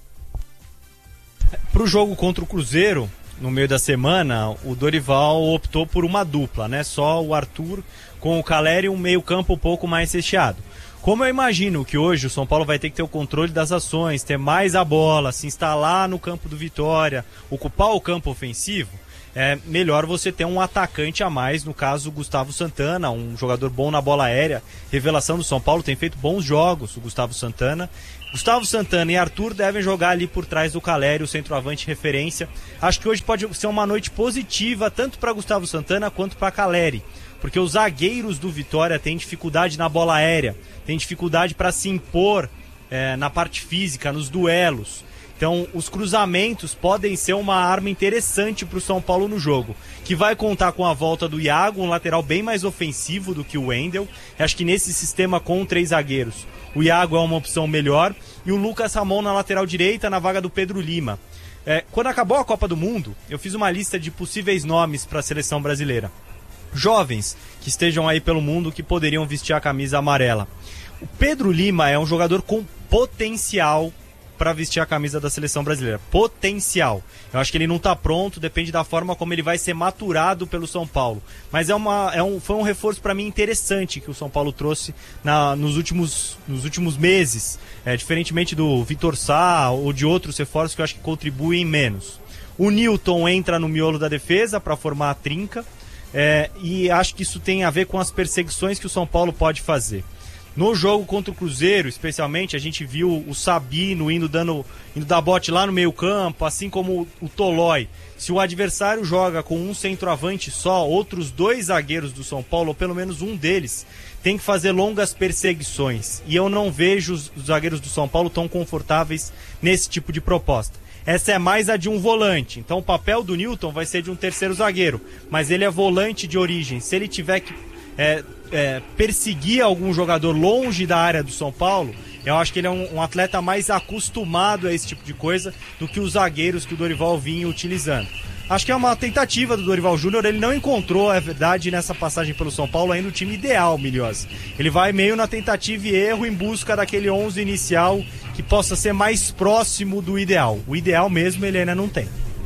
Pro jogo contra o Cruzeiro, no meio da semana, o Dorival optou por uma dupla, né? Só o Arthur com o Caleri e um meio campo um pouco mais recheado. Como eu imagino que hoje o São Paulo vai ter que ter o controle das ações, ter mais a bola, se instalar no campo do Vitória, ocupar o campo ofensivo, é melhor você ter um atacante a mais, no caso o Gustavo Santana, um jogador bom na bola aérea, revelação do São Paulo, tem feito bons jogos o Gustavo Santana. Gustavo Santana e Arthur devem jogar ali por trás do Caleri, o centroavante referência. Acho que hoje pode ser uma noite positiva tanto para Gustavo Santana quanto para Caleri, porque os zagueiros do Vitória têm dificuldade na bola aérea, têm dificuldade para se impor é, na parte física, nos duelos. Então, os cruzamentos podem ser uma arma interessante para o São Paulo no jogo, que vai contar com a volta do Iago, um lateral bem mais ofensivo do que o Wendel. Acho que nesse sistema com três zagueiros, o Iago é uma opção melhor, e o Lucas Ramon na lateral direita, na vaga do Pedro Lima. É, quando acabou a Copa do Mundo, eu fiz uma lista de possíveis nomes para a seleção brasileira. Jovens que estejam aí pelo mundo que poderiam vestir a camisa amarela. O Pedro Lima é um jogador com potencial para vestir a camisa da seleção brasileira. Potencial. Eu acho que ele não está pronto, depende da forma como ele vai ser maturado pelo São Paulo. Mas é uma, é um, foi um reforço para mim interessante que o São Paulo trouxe na, nos, últimos, nos últimos meses. É, diferentemente do Vitor Sá ou de outros reforços que eu acho que contribuem menos. O Nilton entra no miolo da defesa para formar a trinca. É, e acho que isso tem a ver com as perseguições que o São Paulo pode fazer. No jogo contra o Cruzeiro, especialmente, a gente viu o Sabino indo, dando, indo dar bote lá no meio campo, assim como o Tolói. Se o adversário joga com um centroavante só, outros dois zagueiros do São Paulo, ou pelo menos um deles, tem que fazer longas perseguições. E eu não vejo os zagueiros do São Paulo tão confortáveis nesse tipo de proposta. Essa é mais a de um volante, então o papel do Nilton vai ser de um terceiro zagueiro, mas ele é volante de origem. Se ele tiver que é, é, perseguir algum jogador longe da área do São Paulo, eu acho que ele é um, um atleta mais acostumado a esse tipo de coisa do que os zagueiros que o Dorival vinha utilizando. Acho que é uma tentativa do Dorival Júnior, ele não encontrou, é verdade, nessa passagem pelo São Paulo ainda o time ideal, Milhose. Ele vai meio na tentativa e erro em busca daquele onze inicial que possa ser mais próximo do ideal. O ideal mesmo ele ainda não tem.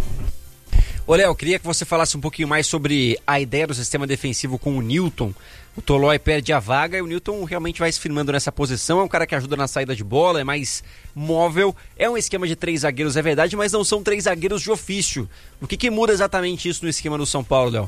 Ô Léo, queria que você falasse um pouquinho mais sobre a ideia do sistema defensivo com o Nilton. O Tolói perde a vaga e o Nilton realmente vai se firmando nessa posição. É um cara que ajuda na saída de bola, é mais móvel. É um esquema de três zagueiros, é verdade, mas não são três zagueiros de ofício. O que, que muda exatamente isso no esquema do São Paulo, Léo?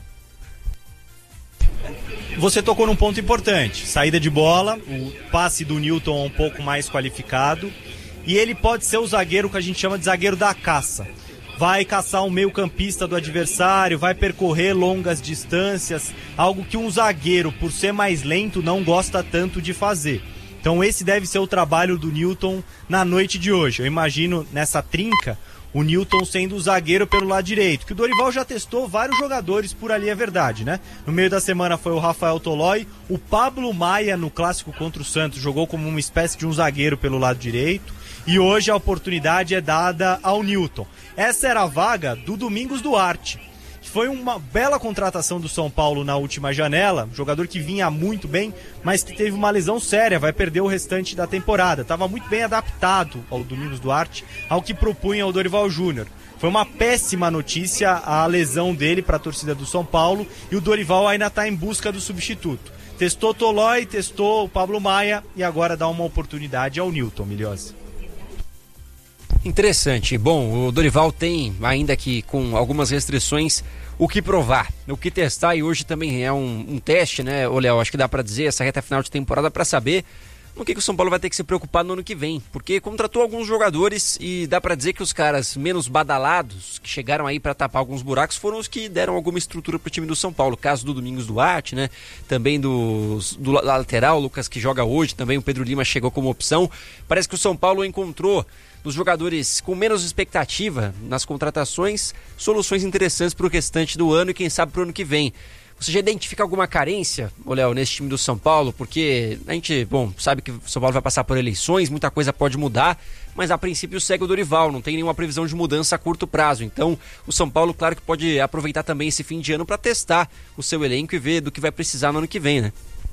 Você tocou num ponto importante. Saída de bola, o passe do Nilton é um pouco mais qualificado. E ele pode ser o zagueiro que a gente chama de zagueiro da caça. Vai caçar um meio campista do adversário, vai percorrer longas distâncias, algo que um zagueiro, por ser mais lento, não gosta tanto de fazer. Então esse deve ser o trabalho do Nilton na noite de hoje. Eu imagino nessa trinca o Nilton sendo o zagueiro pelo lado direito, que o Dorival já testou vários jogadores por ali, é verdade, né? No meio da semana foi o Rafael Tolói, o Pablo Maia no clássico contra o Santos jogou como uma espécie de um zagueiro pelo lado direito, e hoje a oportunidade é dada ao Nilton. Essa era a vaga do Domingos Duarte, que foi uma bela contratação do São Paulo na última janela, jogador que vinha muito bem, mas que teve uma lesão séria, vai perder o restante da temporada. Estava muito bem adaptado ao Domingos Duarte, ao que propunha o Dorival Júnior. Foi uma péssima notícia a lesão dele para a torcida do São Paulo, e o Dorival ainda está em busca do substituto. Testou Tolói, testou o Pablo Maia e agora dá uma oportunidade ao Nilton, Milhose. Interessante. Bom, o Dorival tem, ainda que com algumas restrições, o que provar, o que testar, e hoje também é um, um teste, né, ô Léo? Acho que dá pra dizer, essa reta final de temporada, pra saber no que, que o São Paulo vai ter que se preocupar no ano que vem, porque contratou alguns jogadores e dá pra dizer que os caras menos badalados, que chegaram aí pra tapar alguns buracos, foram os que deram alguma estrutura pro time do São Paulo. Caso do Domingos Duarte, né, também do, do lateral, o Lucas, que joga hoje, também o Pedro Lima chegou como opção. Parece que o São Paulo encontrou dos jogadores com menos expectativa nas contratações, soluções interessantes para o restante do ano e quem sabe para o ano que vem. Você já identifica alguma carência, ô Léo, nesse time do São Paulo? Porque a gente, bom, sabe que o São Paulo vai passar por eleições, muita coisa pode mudar, mas a princípio segue o Dorival, não tem nenhuma previsão de mudança a curto prazo. Então, o São Paulo, claro que pode aproveitar também esse fim de ano para testar o seu elenco e ver do que vai precisar no ano que vem, né?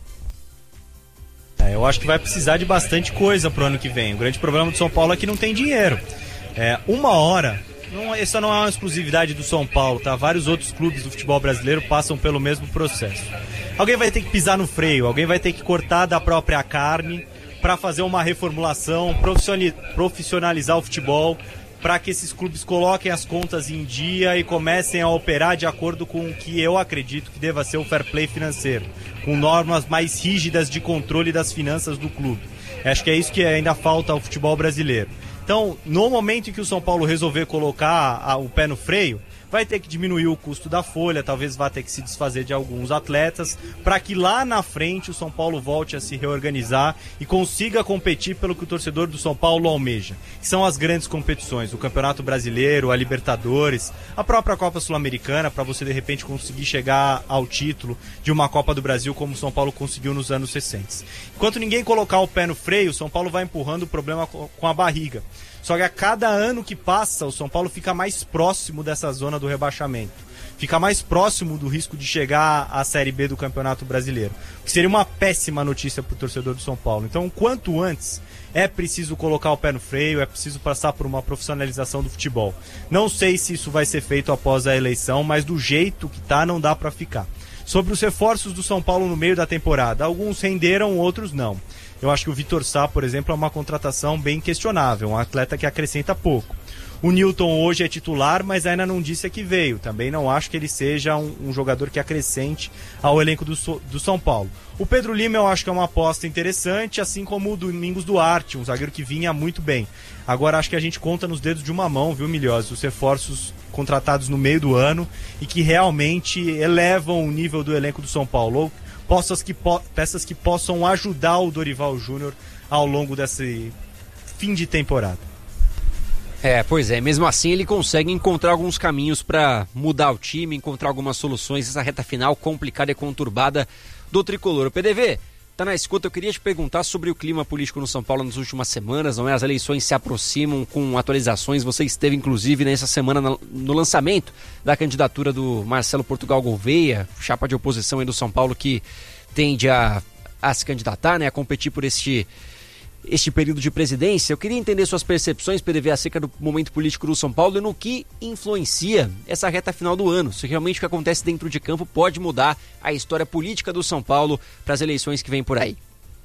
É, eu acho que vai precisar de bastante coisa pro ano que vem. O grande problema do São Paulo é que não tem dinheiro. É, uma hora, não, essa não é uma exclusividade do São Paulo, tá? Vários outros clubes do futebol brasileiro passam pelo mesmo processo. Alguém vai ter que pisar no freio, alguém vai ter que cortar da própria carne para fazer uma reformulação, profissionalizar o futebol, para que esses clubes coloquem as contas em dia e comecem a operar de acordo com o que eu acredito que deva ser o fair play financeiro, com normas mais rígidas de controle das finanças do clube. Acho que é isso que ainda falta ao futebol brasileiro. Então, no momento em que o São Paulo resolver colocar a, o pé no freio, vai ter que diminuir o custo da folha, talvez vá ter que se desfazer de alguns atletas, para que lá na frente o São Paulo volte a se reorganizar e consiga competir pelo que o torcedor do São Paulo almeja, que são as grandes competições, o Campeonato Brasileiro, a Libertadores, a própria Copa Sul-Americana, para você de repente conseguir chegar ao título de uma Copa do Brasil como o São Paulo conseguiu nos anos recentes. Enquanto ninguém colocar o pé no freio, o São Paulo vai empurrando o problema com a barriga. Só que a cada ano que passa, o São Paulo fica mais próximo dessa zona do rebaixamento. Fica mais próximo do risco de chegar à Série B do Campeonato Brasileiro. O que seria uma péssima notícia para o torcedor do São Paulo. Então, quanto antes, é preciso colocar o pé no freio, é preciso passar por uma profissionalização do futebol. Não sei se isso vai ser feito após a eleição, mas do jeito que tá, não dá para ficar. Sobre os reforços do São Paulo no meio da temporada, alguns renderam, outros não. Eu acho que o Vitor Sá, por exemplo, é uma contratação bem questionável, um atleta que acrescenta pouco. O Newton hoje é titular, mas ainda não disse a que veio. Também não acho que ele seja um, um jogador que acrescente ao elenco do, do São Paulo. O Pedro Lima eu acho que é uma aposta interessante, assim como o Domingos Duarte, um zagueiro que vinha muito bem. Agora acho que a gente conta nos dedos de uma mão, viu, Milhose, os reforços contratados no meio do ano e que realmente elevam o nível do elenco do São Paulo. Ou peças que, po- peças que possam ajudar o Dorival Júnior ao longo desse fim de temporada. É, pois é, mesmo assim ele consegue encontrar alguns caminhos para mudar o time, encontrar algumas soluções, essa reta final complicada e conturbada do Tricolor. O P D V, tá na escuta, eu queria te perguntar sobre o clima político no São Paulo nas últimas semanas, não é? As eleições se aproximam com atualizações, você esteve inclusive nessa semana no lançamento da candidatura do Marcelo Portugal Gouveia, chapa de oposição aí do São Paulo que tende a, a se candidatar, né, a competir por este... este período de presidência. Eu queria entender suas percepções, P D V, acerca do momento político do São Paulo e no que influencia essa reta final do ano. Se realmente o que acontece dentro de campo pode mudar a história política do São Paulo para as eleições que vêm por aí.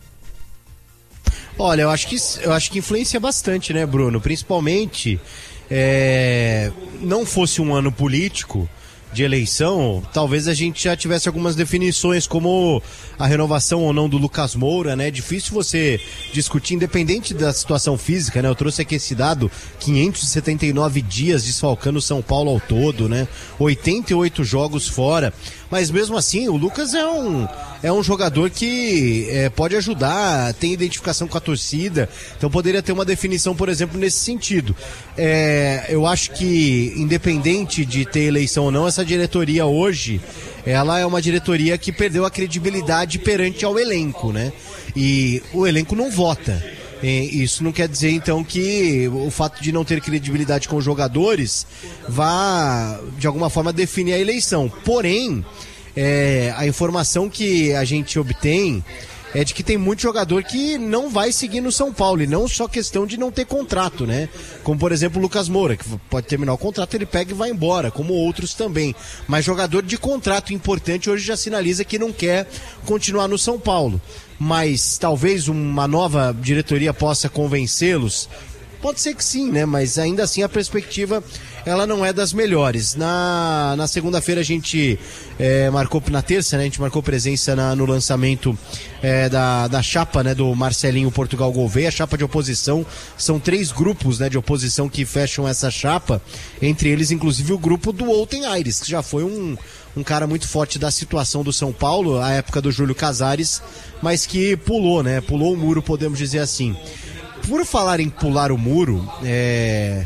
Olha, eu acho que, eu acho que influencia bastante, né, Bruno? Principalmente, é, não fosse um ano político de eleição, talvez a gente já tivesse algumas definições como a renovação ou não do Lucas Moura, né? É difícil você discutir, independente da situação física, né? Eu trouxe aqui esse dado, quinhentos e setenta e nove dias desfalcando o São Paulo ao todo, né? oitenta e oito jogos fora, mas mesmo assim o Lucas é um, é um jogador que é, pode ajudar, tem identificação com a torcida, então poderia ter uma definição, por exemplo, nesse sentido. É, eu acho que, independente de ter eleição ou não, essa diretoria hoje, ela é uma diretoria que perdeu a credibilidade perante ao elenco, né? E o elenco não vota. E isso não quer dizer, então, que o fato de não ter credibilidade com os jogadores vá, de alguma forma, definir a eleição. Porém, é, a informação que a gente obtém é de que tem muito jogador que não vai seguir no São Paulo, e não só questão de não ter contrato, né? Como, por exemplo, o Lucas Moura, que pode terminar o contrato, ele pega e vai embora, como outros também. Mas jogador de contrato importante hoje já sinaliza que não quer continuar no São Paulo. Mas talvez uma nova diretoria possa convencê-los. Pode ser que sim, né? Mas ainda assim a perspectiva, ela não é das melhores. Na, na segunda-feira a gente é, marcou, na terça, né? A gente marcou presença na, no lançamento é, da, da chapa, né? Do Marcelinho Portugal Gouveia, a chapa de oposição. São três grupos, né? De oposição que fecham essa chapa. Entre eles, inclusive, o grupo do Outen Aires, que já foi um, um cara muito forte da situação do São Paulo, à época do Júlio Casares, mas que pulou, né? Pulou o muro, podemos dizer assim. Por falar em pular o muro, é...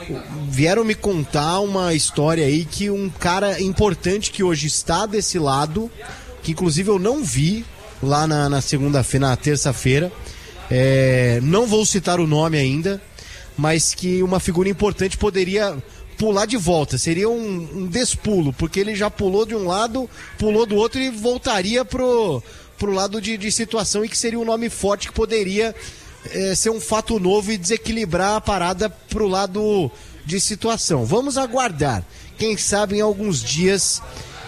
vieram me contar uma história aí que um cara importante que hoje está desse lado, que inclusive eu não vi lá na, na segunda-feira, na terça-feira, é, não vou citar o nome ainda, mas que uma figura importante poderia pular de volta, seria um, um despulo, porque ele já pulou de um lado, pulou do outro e voltaria pro, pro lado de, de situação, e que seria um nome forte que poderia é, ser um fato novo e desequilibrar a parada pro lado de situação. Vamos aguardar, quem sabe em alguns dias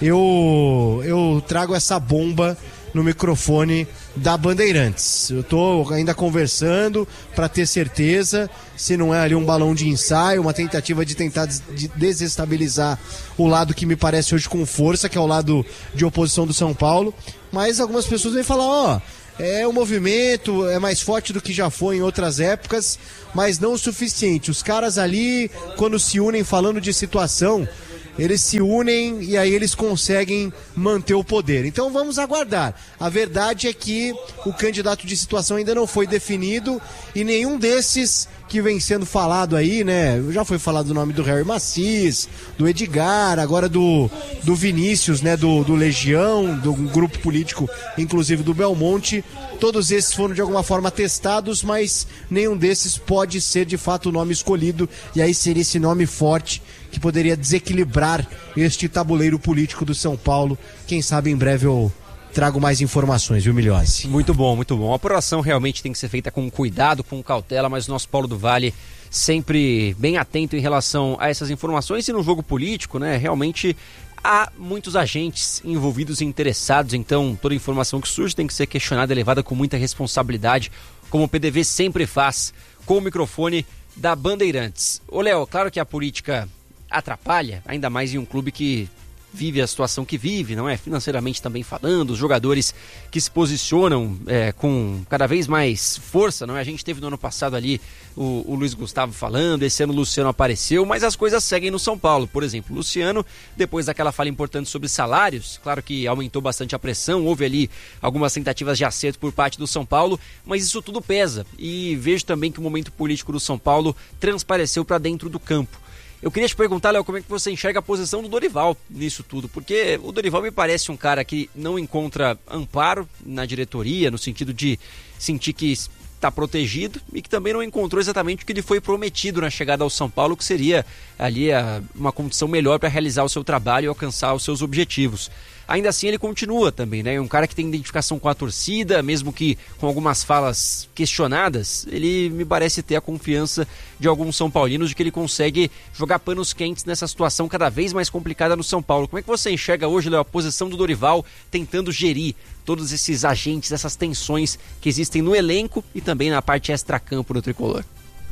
eu, eu trago essa bomba no microfone da Bandeirantes. Eu tô ainda conversando para ter certeza se não é ali um balão de ensaio, uma tentativa de tentar des- de desestabilizar o lado que me parece hoje com força, que é o lado de oposição do São Paulo. Mas algumas pessoas vêm falar, ó, oh, é um movimento, é mais forte do que já foi em outras épocas, mas não o suficiente. Os caras ali, quando se unem falando de situação, eles se unem e aí eles conseguem manter o poder. Então vamos aguardar. A verdade é que o candidato de situação ainda não foi definido e nenhum desses que vem sendo falado aí, né? Já foi falado o nome do Harry Macis, do Edgar, agora do, do Vinícius, né? Do, do Legião, do grupo político, inclusive do Belmonte. Todos esses foram de alguma forma testados, mas nenhum desses pode ser de fato o nome escolhido. E aí seria esse nome forte que poderia desequilibrar este tabuleiro político do São Paulo. Quem sabe em breve eu trago mais informações, viu, Milhose? Muito bom, muito bom. A apuração realmente tem que ser feita com cuidado, com cautela, mas o nosso Paulo do Vale sempre bem atento em relação a essas informações. E no jogo político, né, realmente há muitos agentes envolvidos e interessados, então toda informação que surge tem que ser questionada e levada com muita responsabilidade, como o P D V sempre faz com o microfone da Bandeirantes. Ô, Léo, claro que a política atrapalha, ainda mais em um clube que vive a situação que vive, não é? Financeiramente também falando, os jogadores que se posicionam é, com cada vez mais força, não é? A gente teve no ano passado ali o, o Luiz Gustavo falando, esse ano o Luciano apareceu, mas as coisas seguem no São Paulo. Por exemplo, o Luciano, depois daquela fala importante sobre salários, claro que aumentou bastante a pressão, houve ali algumas tentativas de acerto por parte do São Paulo, mas isso tudo pesa. E vejo também que o momento político do São Paulo transpareceu para dentro do campo. Eu queria te perguntar, Léo, como é que você enxerga a posição do Dorival nisso tudo? Porque o Dorival me parece um cara que não encontra amparo na diretoria, no sentido de sentir que está protegido, e que também não encontrou exatamente o que lhe foi prometido na chegada ao São Paulo, que seria ali a, uma condição melhor para realizar o seu trabalho e alcançar os seus objetivos. Ainda assim ele continua também, né? Um cara que tem identificação com a torcida, mesmo que com algumas falas questionadas, ele me parece ter a confiança de alguns são paulinos de que ele consegue jogar panos quentes nessa situação cada vez mais complicada no São Paulo. Como é que você enxerga hoje, Léo, a posição do Dorival tentando gerir todos esses agentes, essas tensões que existem no elenco e também na parte extracampo do tricolor?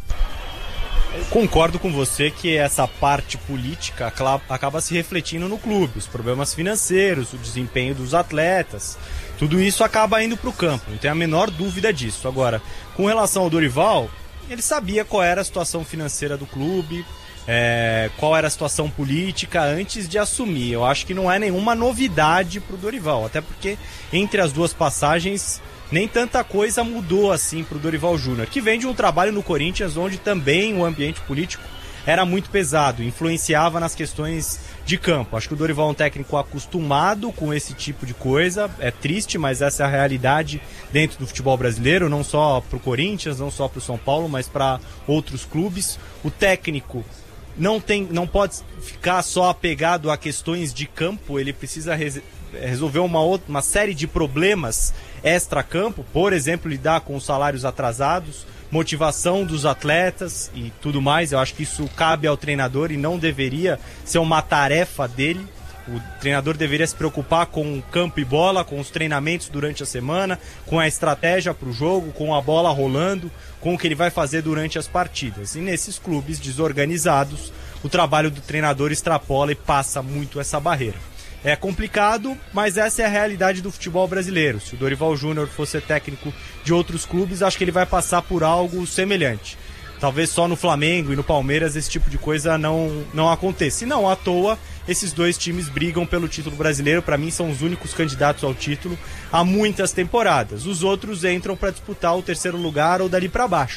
Eu concordo com você que essa parte política acaba se refletindo no clube, os problemas financeiros, o desempenho dos atletas, tudo isso acaba indo para o campo, não tem a menor dúvida disso. Agora, com relação ao Dorival, ele sabia qual era a situação financeira do clube, é, qual era a situação política antes de assumir. Eu acho que não é nenhuma novidade para o Dorival, até porque entre as duas passagens nem tanta coisa mudou assim para o Dorival Júnior, que vem de um trabalho no Corinthians onde também o ambiente político era muito pesado, influenciava nas questões de campo. Acho que o Dorival é um técnico acostumado com esse tipo de coisa, é triste, mas essa é a realidade dentro do futebol brasileiro, não só para o Corinthians, não só para o São Paulo, mas para outros clubes. O técnico não, tem, não pode ficar só apegado a questões de campo, ele precisa res, resolver uma, outra, uma série de problemas extra-campo, por exemplo, lidar com os salários atrasados, motivação dos atletas e tudo mais. Eu acho que isso cabe ao treinador e não deveria ser uma tarefa dele. O treinador deveria se preocupar com campo e bola, com os treinamentos durante a semana, com a estratégia para o jogo, com a bola rolando, com o que ele vai fazer durante as partidas. E nesses clubes desorganizados, o trabalho do treinador extrapola e passa muito essa barreira. É complicado, mas essa é a realidade do futebol brasileiro. Se o Dorival Júnior fosse técnico de outros clubes, acho que ele vai passar por algo semelhante. Talvez só no Flamengo e no Palmeiras esse tipo de coisa não, não aconteça. E não à toa, esses dois times brigam pelo título brasileiro. Para mim, são os únicos candidatos ao título há muitas temporadas. Os outros entram para disputar o terceiro lugar ou dali para baixo.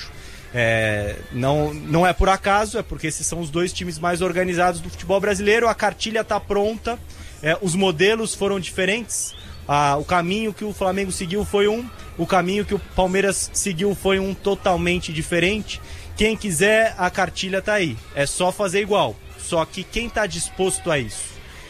É, não, não é por acaso, é porque esses são os dois times mais organizados do futebol brasileiro. A cartilha está pronta, é, os modelos foram diferentes. Ah, o caminho que o Flamengo seguiu foi um, o caminho que o Palmeiras seguiu foi um totalmente diferente. Quem quiser, a cartilha tá aí, é só fazer igual, só que quem está disposto a isso?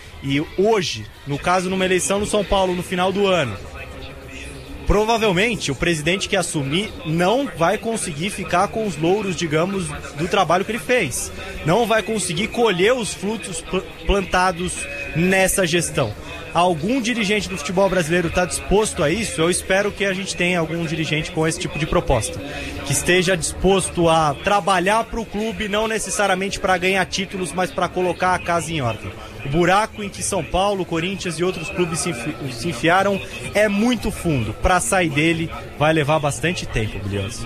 E hoje, no caso numa eleição no São Paulo no final do ano, provavelmente o presidente que assumir não vai conseguir ficar com os louros, digamos, do trabalho que ele fez, não vai conseguir colher os frutos plantados nessa gestão. Algum dirigente do futebol brasileiro está disposto a isso? Eu espero que a gente tenha algum dirigente com esse tipo de proposta, que esteja disposto a trabalhar para o clube, não necessariamente para ganhar títulos, mas para colocar a casa em ordem. O buraco em que São Paulo, Corinthians e outros clubes se, enfi- se enfiaram é muito fundo. Para sair dele vai levar bastante tempo, Bilioso.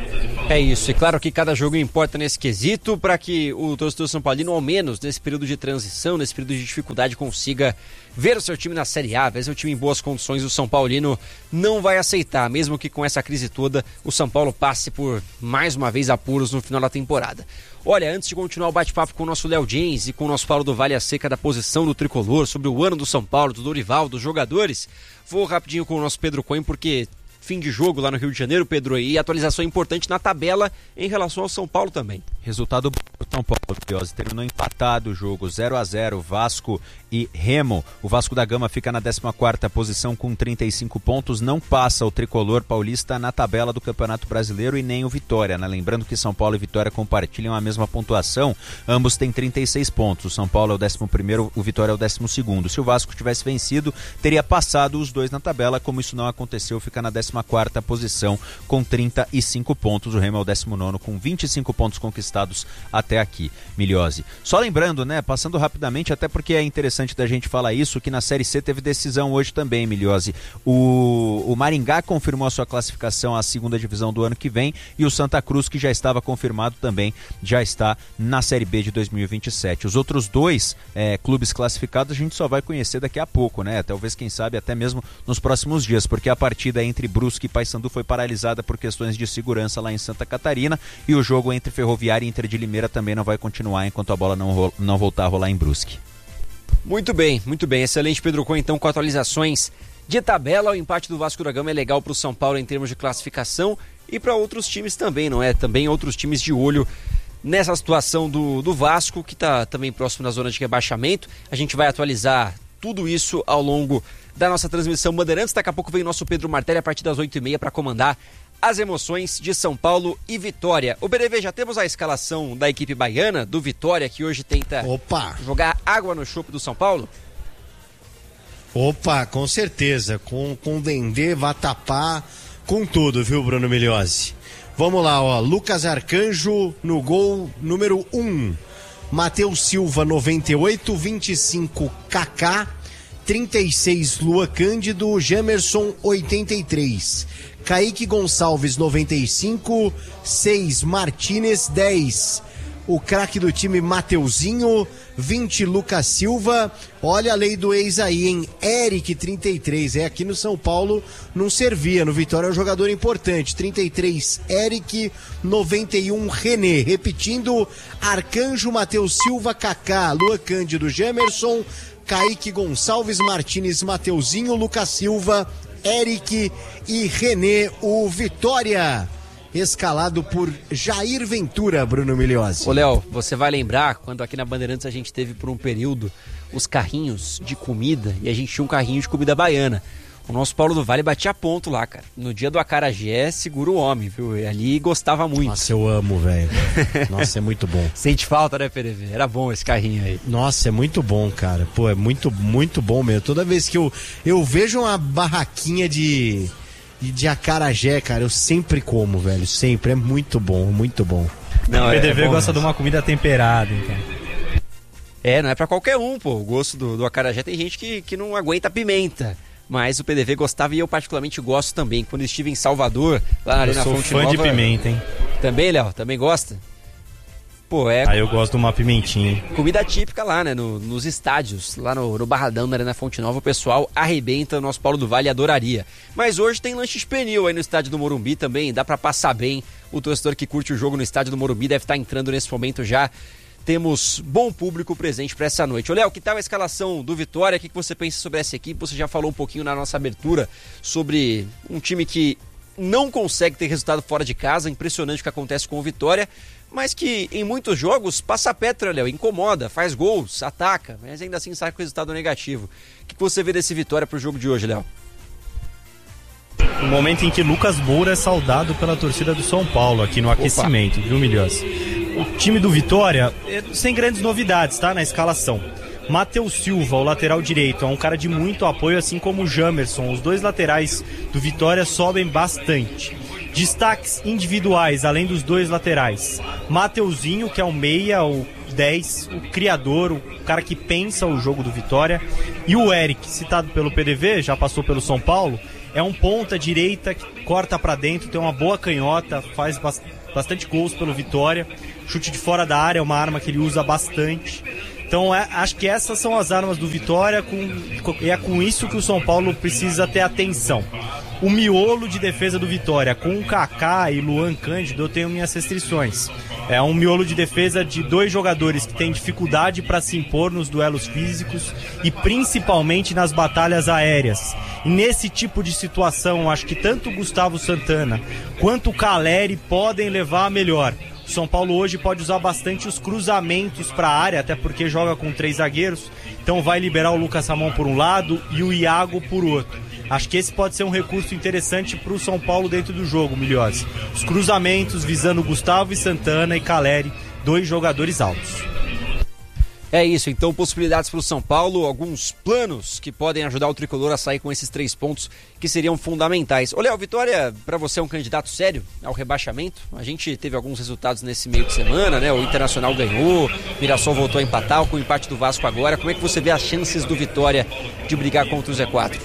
É isso, e claro que cada jogo importa nesse quesito para que o torcedor São Paulino, ao menos nesse período de transição, nesse período de dificuldade, consiga ver o seu time na Série A, ver seu time em boas condições. O São Paulino não vai aceitar, mesmo que com essa crise toda o São Paulo passe por mais uma vez apuros no final da temporada. Olha, antes de continuar o bate-papo com o nosso Léo Jens e com o nosso Paulo do Vale acerca da posição do Tricolor, sobre o ano do São Paulo, do Dorival, dos jogadores, vou rapidinho com o nosso Pedro Cohen, porque fim de jogo lá no Rio de Janeiro, Pedro, e atualização importante na tabela em relação ao São Paulo também. Resultado do São Paulo, Piozzi, terminou empatado o jogo, zero a zero, Vasco e Remo. O Vasco da Gama fica na décima quarta posição com trinta e cinco pontos, não passa o tricolor paulista na tabela do Campeonato Brasileiro e nem o Vitória, né? Lembrando que São Paulo e Vitória compartilham a mesma pontuação, ambos têm trinta e seis pontos. O São Paulo é o décimo primeiro, o Vitória é o décimo segundo. Se o Vasco tivesse vencido, teria passado os dois na tabela, como isso não aconteceu, fica na décima quarta posição com trinta e cinco pontos. O Remo é o décimo nono com vinte e cinco pontos conquistados até aqui, Miliose. Só lembrando, né, passando rapidamente, até porque é interessante da gente falar isso, que na Série C teve decisão hoje também, Miliose. O, o Maringá confirmou a sua classificação à segunda divisão do ano que vem e o Santa Cruz, que já estava confirmado também, já está na Série B de dois mil e vinte e sete. Os outros dois é, clubes classificados a gente só vai conhecer daqui a pouco, né? Talvez, quem sabe, até mesmo nos próximos dias, porque a partida entre Brusque e Paysandu foi paralisada por questões de segurança lá em Santa Catarina e o jogo entre Ferroviária e Inter de Limeira também não vai continuar enquanto a bola não, ro- não voltar a rolar em Brusque. Muito bem, muito bem. Excelente, Pedro Cohen, então, com atualizações de tabela. O empate do Vasco da Gama é legal para o São Paulo em termos de classificação e para outros times também, não é? Também outros times de olho nessa situação do, do Vasco, que está também próximo da zona de rebaixamento. A gente vai atualizar tudo isso ao longo da nossa transmissão Bandeirantes. Daqui a pouco vem o nosso Pedro Martelli a partir das oito e meia para comandar as emoções de São Paulo e Vitória. O B D V, já temos a escalação da equipe baiana, do Vitória, que hoje tenta Opa. jogar água no chope do São Paulo? Opa, com certeza, com, com Dendê, Vatapá, com tudo, viu, Bruno Miliose? Vamos lá, ó, Lucas Arcanjo no gol número um, Matheus Silva noventa e oito, vinte e cinco Kaká, trinta e seis Lua Cândido, Jamerson oitenta e três, Kaique Gonçalves noventa e cinco, seis Martínez, dez o craque do time Mateuzinho, vinte Lucas Silva. Olha a lei do ex aí, hein? Eric, trinta e três. É, aqui no São Paulo não servia, no Vitória é um jogador importante. trinta e três Eric, noventa e um René. Repetindo, Arcanjo, Matheus Silva, Kaká, Lua Cândido, Jamerson, Kaique Gonçalves, Martínez, Mateuzinho, Lucas Silva, Eric e René, o Vitória. Escalado por Jair Ventura, Bruno Miliose. Ô, Léo, você vai lembrar quando aqui na Bandeirantes a gente teve por um período os carrinhos de comida e a gente tinha um carrinho de comida baiana. O nosso Paulo do Vale batia ponto lá, cara. No dia do acarajé, segura o homem, viu? E ali gostava muito. Nossa, eu amo, velho. Nossa, é muito bom. Sente falta, né, P D V? Era bom esse carrinho aí. Nossa, é muito bom, cara. Pô, é muito, muito bom mesmo. Toda vez que eu, eu vejo uma barraquinha de... de acarajé, cara, eu sempre como, velho, sempre, é muito bom, muito bom. Não, o P D V é gosta mesmo de uma comida temperada, então. É, não é pra qualquer um, pô, o gosto do, do acarajé tem gente que, que não aguenta pimenta, mas o P D V gostava e eu particularmente gosto também. Quando estive em Salvador, lá na Arena Fonte Nova... Eu sou fã de pimenta, hein? Também, Léo, também gosta? Pô, é... Aí eu gosto de uma pimentinha. Comida típica lá, né? No, nos estádios, lá no, no Barradão, na Arena Fonte Nova, o pessoal arrebenta, o nosso Paulo do Vale adoraria. Mas hoje tem lanche de pernil aí no estádio do Morumbi também, dá pra passar bem. O torcedor que curte o jogo no estádio do Morumbi deve estar entrando nesse momento já. Temos bom público presente para essa noite. Ô, Léo, que tal a escalação do Vitória? O que você pensa sobre essa equipe? Você já falou um pouquinho na nossa abertura sobre um time que não consegue ter resultado fora de casa, impressionante o que acontece com o Vitória, mas que em muitos jogos passa a Petra, Léo, incomoda, faz gols, ataca, mas ainda assim sai com resultado negativo. O que você vê desse Vitória pro jogo de hoje, Léo? No momento em que Lucas Moura é saudado pela torcida do São Paulo aqui no aquecimento, Opa. viu, Milhões? O time do Vitória, é sem grandes novidades, tá, na escalação. Matheus Silva, o lateral direito, é um cara de muito apoio, assim como o Jamerson. Os dois laterais do Vitória sobem bastante. Destaques individuais, além dos dois laterais. Mateuzinho, que é o meia, o dez, o criador, o cara que pensa o jogo do Vitória. E o Eric, citado pelo P D V, já passou pelo São Paulo, é um ponta direita que corta pra dentro, tem uma boa canhota, faz bastante gols pelo Vitória. Chute de fora da área é uma arma que ele usa bastante. Então é, acho que essas são as armas do Vitória com, e é com isso que o São Paulo precisa ter atenção. O miolo de defesa do Vitória, com o Kaká e Luan Cândido, eu tenho minhas restrições. É um miolo de defesa de dois jogadores que têm dificuldade para se impor nos duelos físicos e principalmente nas batalhas aéreas. E nesse tipo de situação, acho que tanto o Gustavo Santana quanto o Caleri podem levar a melhor. O São Paulo hoje pode usar bastante os cruzamentos para a área, até porque joga com três zagueiros, então vai liberar o Lucas Ramon por um lado e o Iago por outro. Acho que esse pode ser um recurso interessante para o São Paulo dentro do jogo, Milhose. Os cruzamentos visando Gustavo e Santana e Caleri, dois jogadores altos. É isso, então possibilidades para o São Paulo, alguns planos que podem ajudar o Tricolor a sair com esses três pontos que seriam fundamentais. Ô Léo, Vitória, para você é um candidato sério ao rebaixamento? A gente teve alguns resultados nesse meio de semana, né? O Internacional ganhou, o Mirassol voltou a empatar, com o empate do Vasco agora. Como é que você vê as chances do Vitória de brigar contra o Z quatro?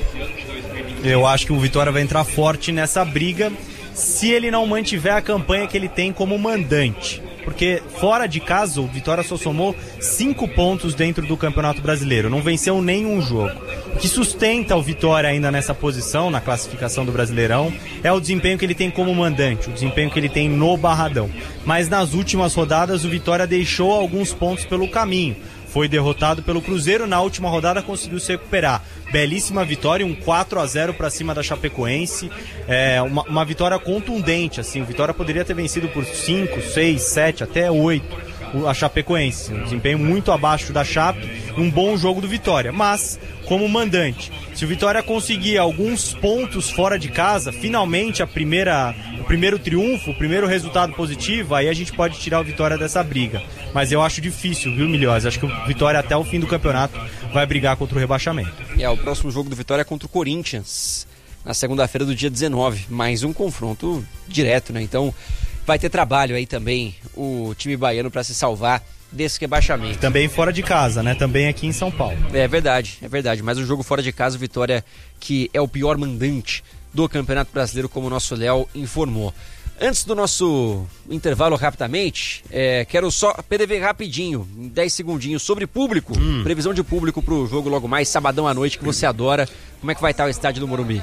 Eu acho que o Vitória vai entrar forte nessa briga se ele não mantiver a campanha que ele tem como mandante. Porque fora de casa, o Vitória só somou cinco pontos dentro do Campeonato Brasileiro, não venceu nenhum jogo. O que sustenta o Vitória ainda nessa posição, na classificação do Brasileirão, é o desempenho que ele tem como mandante, o desempenho que ele tem no Barradão. Mas nas últimas rodadas o Vitória deixou alguns pontos pelo caminho. Foi derrotado pelo Cruzeiro, na última rodada conseguiu se recuperar. Belíssima vitória, um quatro a zero para cima da Chapecoense. É uma, uma vitória contundente, assim. O Vitória poderia ter vencido por cinco, seis, sete, até oito a Chapecoense. Um desempenho muito abaixo da Chape, um bom jogo do Vitória. Mas, como mandante, se o Vitória conseguir alguns pontos fora de casa, finalmente a primeira, o primeiro triunfo, o primeiro resultado positivo, aí a gente pode tirar o Vitória dessa briga. Mas eu acho difícil, viu, Milhose? Acho que o Vitória até o fim do campeonato vai brigar contra o rebaixamento. É, o próximo jogo do Vitória é contra o Corinthians, na segunda-feira do dia dezenove. Mais um confronto direto, né? Então vai ter trabalho aí também o time baiano para se salvar desse rebaixamento. Também fora de casa, né? Também aqui em São Paulo. É verdade, é verdade. Mas o jogo fora de casa, o Vitória, que é o pior mandante do Campeonato Brasileiro, como o nosso Léo informou. Antes do nosso intervalo, rapidamente, é, quero só P D V rapidinho, dez segundinhos, sobre público, hum. previsão de público pro jogo logo mais, sabadão à noite, que você adora. Como é que vai estar o estádio do Morumbi?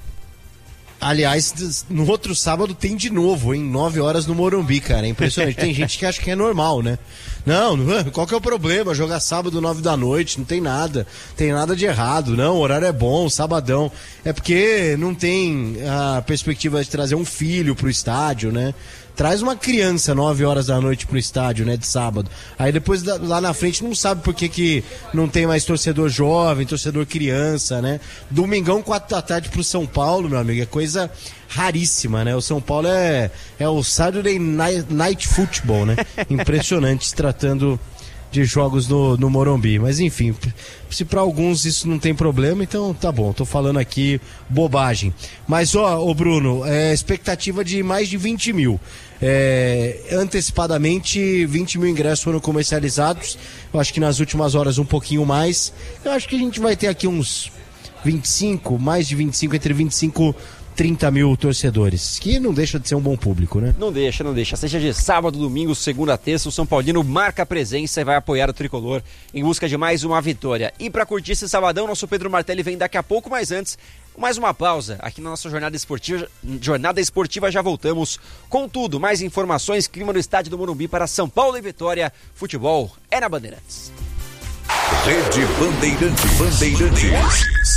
Aliás, no outro sábado tem de novo, hein? nove horas no Morumbi, cara. É impressionante. Tem gente que acha que é normal, né? Não, qual que é o problema? Jogar sábado, nove da noite, não tem nada. Tem nada de errado. Não, o horário é bom, sabadão. É porque não tem a perspectiva de trazer um filho pro estádio, né? Traz uma criança nove horas da noite pro estádio, né, de sábado. Aí depois lá na frente não sabe por que que não tem mais torcedor jovem, torcedor criança, né? Domingão, quatro da tarde pro São Paulo, meu amigo, é coisa raríssima, né? O São Paulo é, é o Saturday Night, Night Football, né? Impressionante, se tratando de jogos no, no Morumbi. Mas enfim, se para alguns isso não tem problema, então tá bom, tô falando aqui bobagem. Mas ó, ô Bruno, é expectativa de mais de vinte mil. É, antecipadamente vinte mil ingressos foram comercializados. Eu acho que nas últimas horas um pouquinho mais. Eu acho que a gente vai ter aqui uns vinte e cinco, mais de vinte e cinco, entre vinte e cinco e trinta mil torcedores, que não deixa de ser um bom público, né? Não deixa, não deixa. Seja de sábado, domingo, segunda, terça, o São Paulino marca a presença e vai apoiar o Tricolor em busca de mais uma vitória. E para curtir esse sabadão, nosso Pedro Martelli vem daqui a pouco, mas antes, mais uma pausa aqui na nossa jornada esportiva. Jornada esportiva, já voltamos com tudo. Mais informações, clima no estádio do Morumbi para São Paulo e Vitória. Futebol é na Bandeirantes. Rede Bandeirantes. Bandeirantes.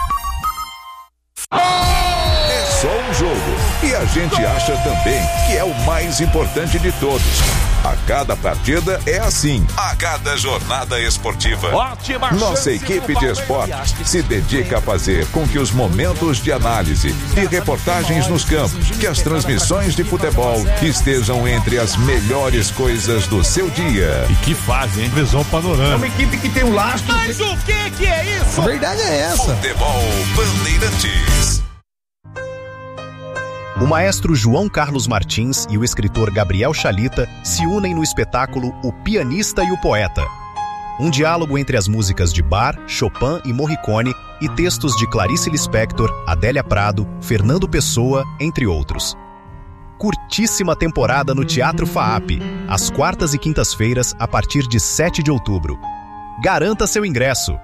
É só um jogo e a gente acha também que é o mais importante de todos. A cada partida é assim. A cada jornada esportiva, Ótima nossa equipe de esportes se dedica a fazer com que os momentos de análise e reportagens nos campos, que as transmissões de futebol estejam entre as melhores coisas do seu dia. E que fase, hein? Visão panorâmica. É uma equipe que tem um lastro. Mas o que que é isso? A verdade é essa. Futebol Bandeirantes. O maestro João Carlos Martins e o escritor Gabriel Chalita se unem no espetáculo O Pianista e o Poeta. Um diálogo entre as músicas de Bach, Chopin e Morricone e textos de Clarice Lispector, Adélia Prado, Fernando Pessoa, entre outros. Curtíssima temporada no Teatro FAAP, às quartas e quintas-feiras a partir de sete de outubro. Garanta seu ingresso.